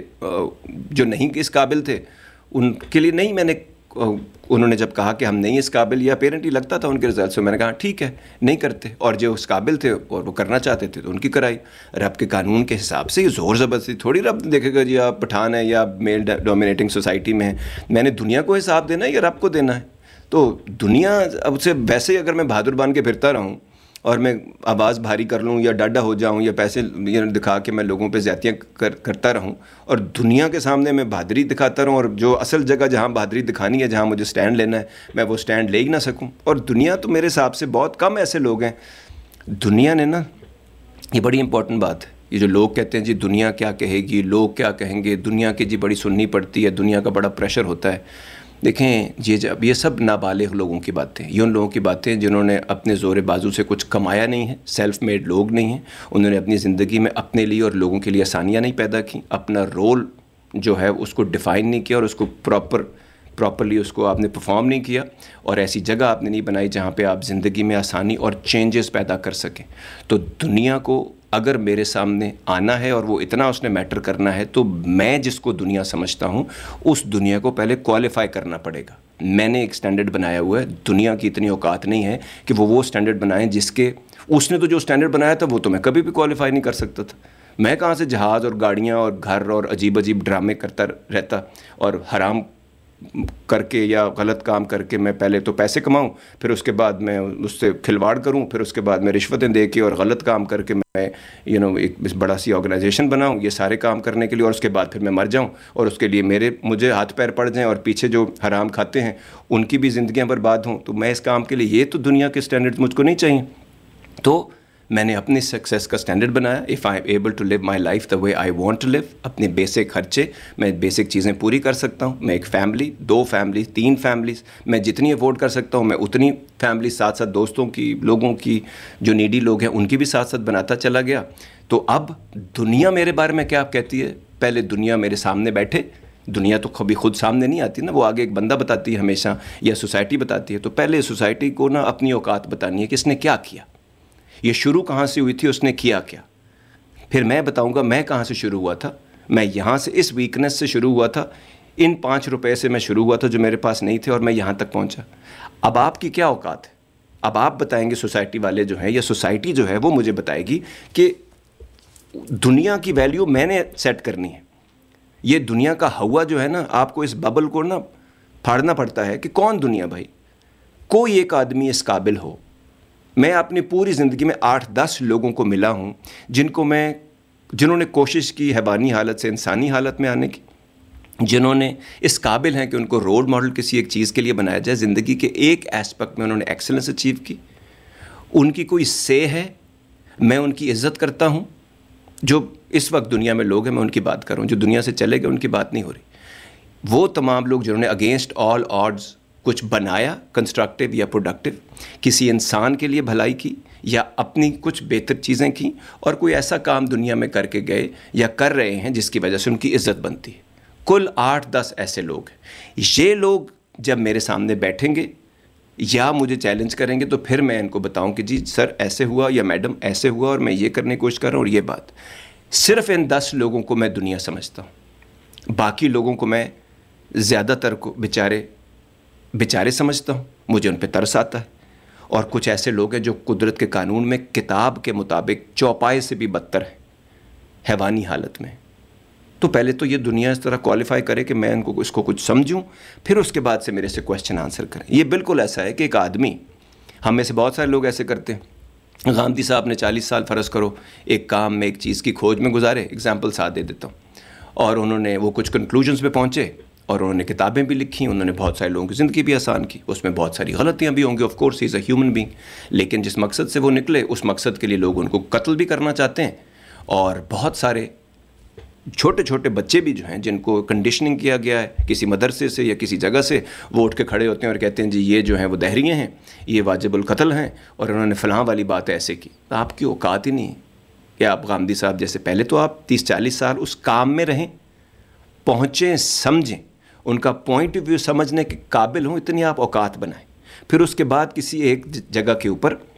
[SPEAKER 21] جو نہیں اس قابل تھے, ان کے لیے نہیں میں نے, انہوں نے جب کہا کہ ہم نہیں اس قابل, یا پیرنٹ ہی لگتا تھا ان کے رزلٹ سے, میں نے کہا ٹھیک ہے نہیں کرتے, اور جو اس قابل تھے اور وہ کرنا چاہتے تھے تو ان کی کرائی. رب کے قانون کے حساب سے یہ زور زبردستی تھوڑی رب دیکھے گا جی آپ پٹھان ہیں یا میل ڈومینیٹنگ سوسائٹی میں ہیں, میں نے دنیا کو حساب دینا ہے یا رب کو دینا ہے. تو دنیا اب سے ویسے ہی اگر میں بہادر بن کے پھرتا رہوں اور میں آواز بھاری کر لوں یا ڈاڈا ہو جاؤں یا پیسے دکھا کے میں لوگوں پہ زیادتیاں کر کرتا رہوں اور دنیا کے سامنے میں بہادری دکھاتا رہوں, اور جو اصل جگہ جہاں بہادری دکھانی ہے, جہاں مجھے سٹینڈ لینا ہے, میں وہ سٹینڈ لے ہی نہ سکوں. اور دنیا تو میرے حساب سے بہت کم ایسے لوگ ہیں. دنیا نے نا, یہ بڑی امپورٹنٹ بات ہے, یہ جو لوگ کہتے ہیں جی دنیا کیا کہے گی, لوگ کیا کہیں گے, دنیا کی جی بڑی سننی پڑتی ہے, دنیا کا بڑا پریشر ہوتا ہے. دیکھیں یہ جب یہ سب نابالغ لوگوں کی باتیں, یہ ان لوگوں کی باتیں جنہوں نے اپنے زور بازو سے کچھ کمایا نہیں ہے, سیلف میڈ لوگ نہیں ہیں, انہوں نے اپنی زندگی میں اپنے لیے اور لوگوں کے لیے آسانیاں نہیں پیدا کی, اپنا رول جو ہے اس کو ڈیفائن نہیں کیا اور اس کو پراپر پراپرلی اس کو آپ نے پرفارم نہیں کیا, اور ایسی جگہ آپ نے نہیں بنائی جہاں پہ آپ زندگی میں آسانی اور چینجز پیدا کر سکیں. تو دنیا کو اگر میرے سامنے آنا ہے اور وہ اتنا اس نے میٹر کرنا ہے, تو میں جس کو دنیا سمجھتا ہوں اس دنیا کو پہلے کوالیفائی کرنا پڑے گا. میں نے ایک سٹینڈرڈ بنایا ہوا ہے, دنیا کی اتنی اوقات نہیں ہے کہ وہ وہ سٹینڈرڈ بنائیں جس کے, اس نے تو جو سٹینڈرڈ بنایا تھا وہ تو میں کبھی بھی کوالیفائی نہیں کر سکتا تھا. میں کہاں سے جہاز اور گاڑیاں اور گھر اور عجیب عجیب ڈرامے کرتا رہتا اور حرام کر کے یا غلط کام کر کے میں پہلے تو پیسے کماؤں, پھر اس کے بعد میں اس سے کھلواڑ کروں, پھر اس کے بعد میں رشوتیں دے کے اور غلط کام کر کے میں یو نو ایک بڑا سی آرگنائزیشن بناؤں, یہ سارے کام کرنے کے لیے, اور اس کے بعد پھر میں مر جاؤں اور اس کے لیے میرے مجھے ہاتھ پیر پڑ جائیں اور پیچھے جو حرام کھاتے ہیں ان کی بھی زندگیاں برباد ہوں. تو میں اس کام کے لیے, یہ تو دنیا کے سٹینڈرڈ مجھ کو نہیں چاہیے. تو میں نے اپنی سکسیس کا سٹینڈرڈ بنایا, if I am able to leave my life the way I want to لیو, اپنے بیسک خرچے میں بیسک چیزیں پوری کر سکتا ہوں. میں ایک فیملی, دو فیملی, تین فیملیز, میں جتنی افورڈ کر سکتا ہوں میں اتنی فیملی, ساتھ ساتھ دوستوں کی, لوگوں کی جو نیڈی لوگ ہیں ان کی بھی ساتھ ساتھ بناتا چلا گیا. تو اب دنیا میرے بارے میں کیا کہتی ہے, پہلے دنیا میرے سامنے بیٹھے, دنیا تو کبھی خود سامنے نہیں آتی نا, وہ آگے ایک بندہ بتاتی ہے ہمیشہ یا سوسائٹی بتاتی ہے. تو پہلے سوسائٹی کو نا اپنی اوقات بتانی ہے کہ اس نے کیا کیا, یہ شروع کہاں سے ہوئی تھی, اس نے کیا کیا. پھر میں بتاؤں گا میں کہاں سے شروع ہوا تھا. میں یہاں سے اس ویکنس سے شروع ہوا تھا, ان پانچ روپے سے میں شروع ہوا تھا جو میرے پاس نہیں تھے, اور میں یہاں تک پہنچا. اب آپ کی کیا اوقات ہے, اب آپ بتائیں گے سوسائٹی والے جو ہیں یا سوسائٹی جو ہے وہ مجھے بتائے گی کہ دنیا کی ویلیو میں نے سیٹ کرنی ہے. یہ دنیا کا ہوا جو ہے نا, آپ کو اس ببل کو نا پھاڑنا پڑتا ہے کہ کون دنیا بھائی, کوئی ایک آدمی اس قابل ہو. میں اپنی پوری زندگی میں آٹھ دس لوگوں کو ملا ہوں جن کو میں جنہوں نے کوشش کی حیوانی حالت سے انسانی حالت میں آنے کی, جنہوں نے اس قابل ہیں کہ ان کو رول ماڈل کسی ایک چیز کے لیے بنایا جائے, زندگی کے ایک ایسپیکٹ میں انہوں نے ایکسلنس اچیو کی, ان کی کوئی سے ہے, میں ان کی عزت کرتا ہوں. جو اس وقت دنیا میں لوگ ہیں میں ان کی بات کر رہا ہوں, جو دنیا سے چلے گئے ان کی بات نہیں ہو رہی. وہ تمام لوگ جنہوں نے اگینسٹ آل آڈز کچھ بنایا, کنسٹرکٹیو یا پروڈکٹیو, کسی انسان کے لیے بھلائی کی یا اپنی کچھ بہتر چیزیں کی, اور کوئی ایسا کام دنیا میں کر کے گئے یا کر رہے ہیں جس کی وجہ سے ان کی عزت بنتی ہے. کل آٹھ دس ایسے لوگ ہیں. یہ لوگ جب میرے سامنے بیٹھیں گے یا مجھے چیلنج کریں گے تو پھر میں ان کو بتاؤں کہ جی سر ایسے ہوا یا میڈم ایسے ہوا اور میں یہ کرنے کی کوشش کر رہا ہوں. اور یہ بات صرف ان دس لوگوں کو میں دنیا سمجھتا ہوں, باقی لوگوں کو میں زیادہ تر کو بیچارے بیچارے سمجھتا ہوں, مجھے ان پہ ترس آتا ہے. اور کچھ ایسے لوگ ہیں جو قدرت کے قانون میں کتاب کے مطابق چوپائے سے بھی بدتر ہیں حیوانی حالت میں. تو پہلے تو یہ دنیا اس طرح کوالیفائی کرے کہ میں ان کو اس کو کچھ سمجھوں, پھر اس کے بعد سے میرے سے کویشچن آنسر کریں. یہ بالکل ایسا ہے کہ ایک آدمی, ہم میں سے بہت سارے لوگ ایسے کرتے ہیں. غامدی صاحب نے چالیس سال فرض کرو ایک کام میں ایک چیز کی کھوج میں گزارے, ایگزامپل ساتھ دے دیتا ہوں, اور انہوں نے وہ کچھ کنکلوژنس پہ پہنچے اور انہوں نے کتابیں بھی لکھی, انہوں نے بہت سارے لوگوں کی زندگی بھی آسان کی. اس میں بہت ساری غلطیاں بھی ہوں گی, of course he is a human being, لیکن جس مقصد سے وہ نکلے اس مقصد کے لیے لوگ ان کو قتل بھی کرنا چاہتے ہیں, اور بہت سارے چھوٹے چھوٹے بچے بھی جو ہیں جن کو کنڈیشننگ کیا گیا ہے کسی مدرسے سے یا کسی جگہ سے, وہ اٹھ کے کھڑے ہوتے ہیں اور کہتے ہیں جی یہ جو ہیں وہ دہریے ہیں, یہ واجب القتل ہیں اور انہوں نے فلاں والی بات ایسے کی. آپ کی اوقات ہی نہیں ہے کہ آپ غامدی صاحب جیسے پہلے تو آپ تیس چالیس سال اس کام میں رہیں, پہنچیں, سمجھیں, ان کا پوائنٹ آف ویو سمجھنے کے قابل ہوں, اتنی آپ اوقات بنائیں. پھر اس کے بعد کسی ایک جگہ کے اوپر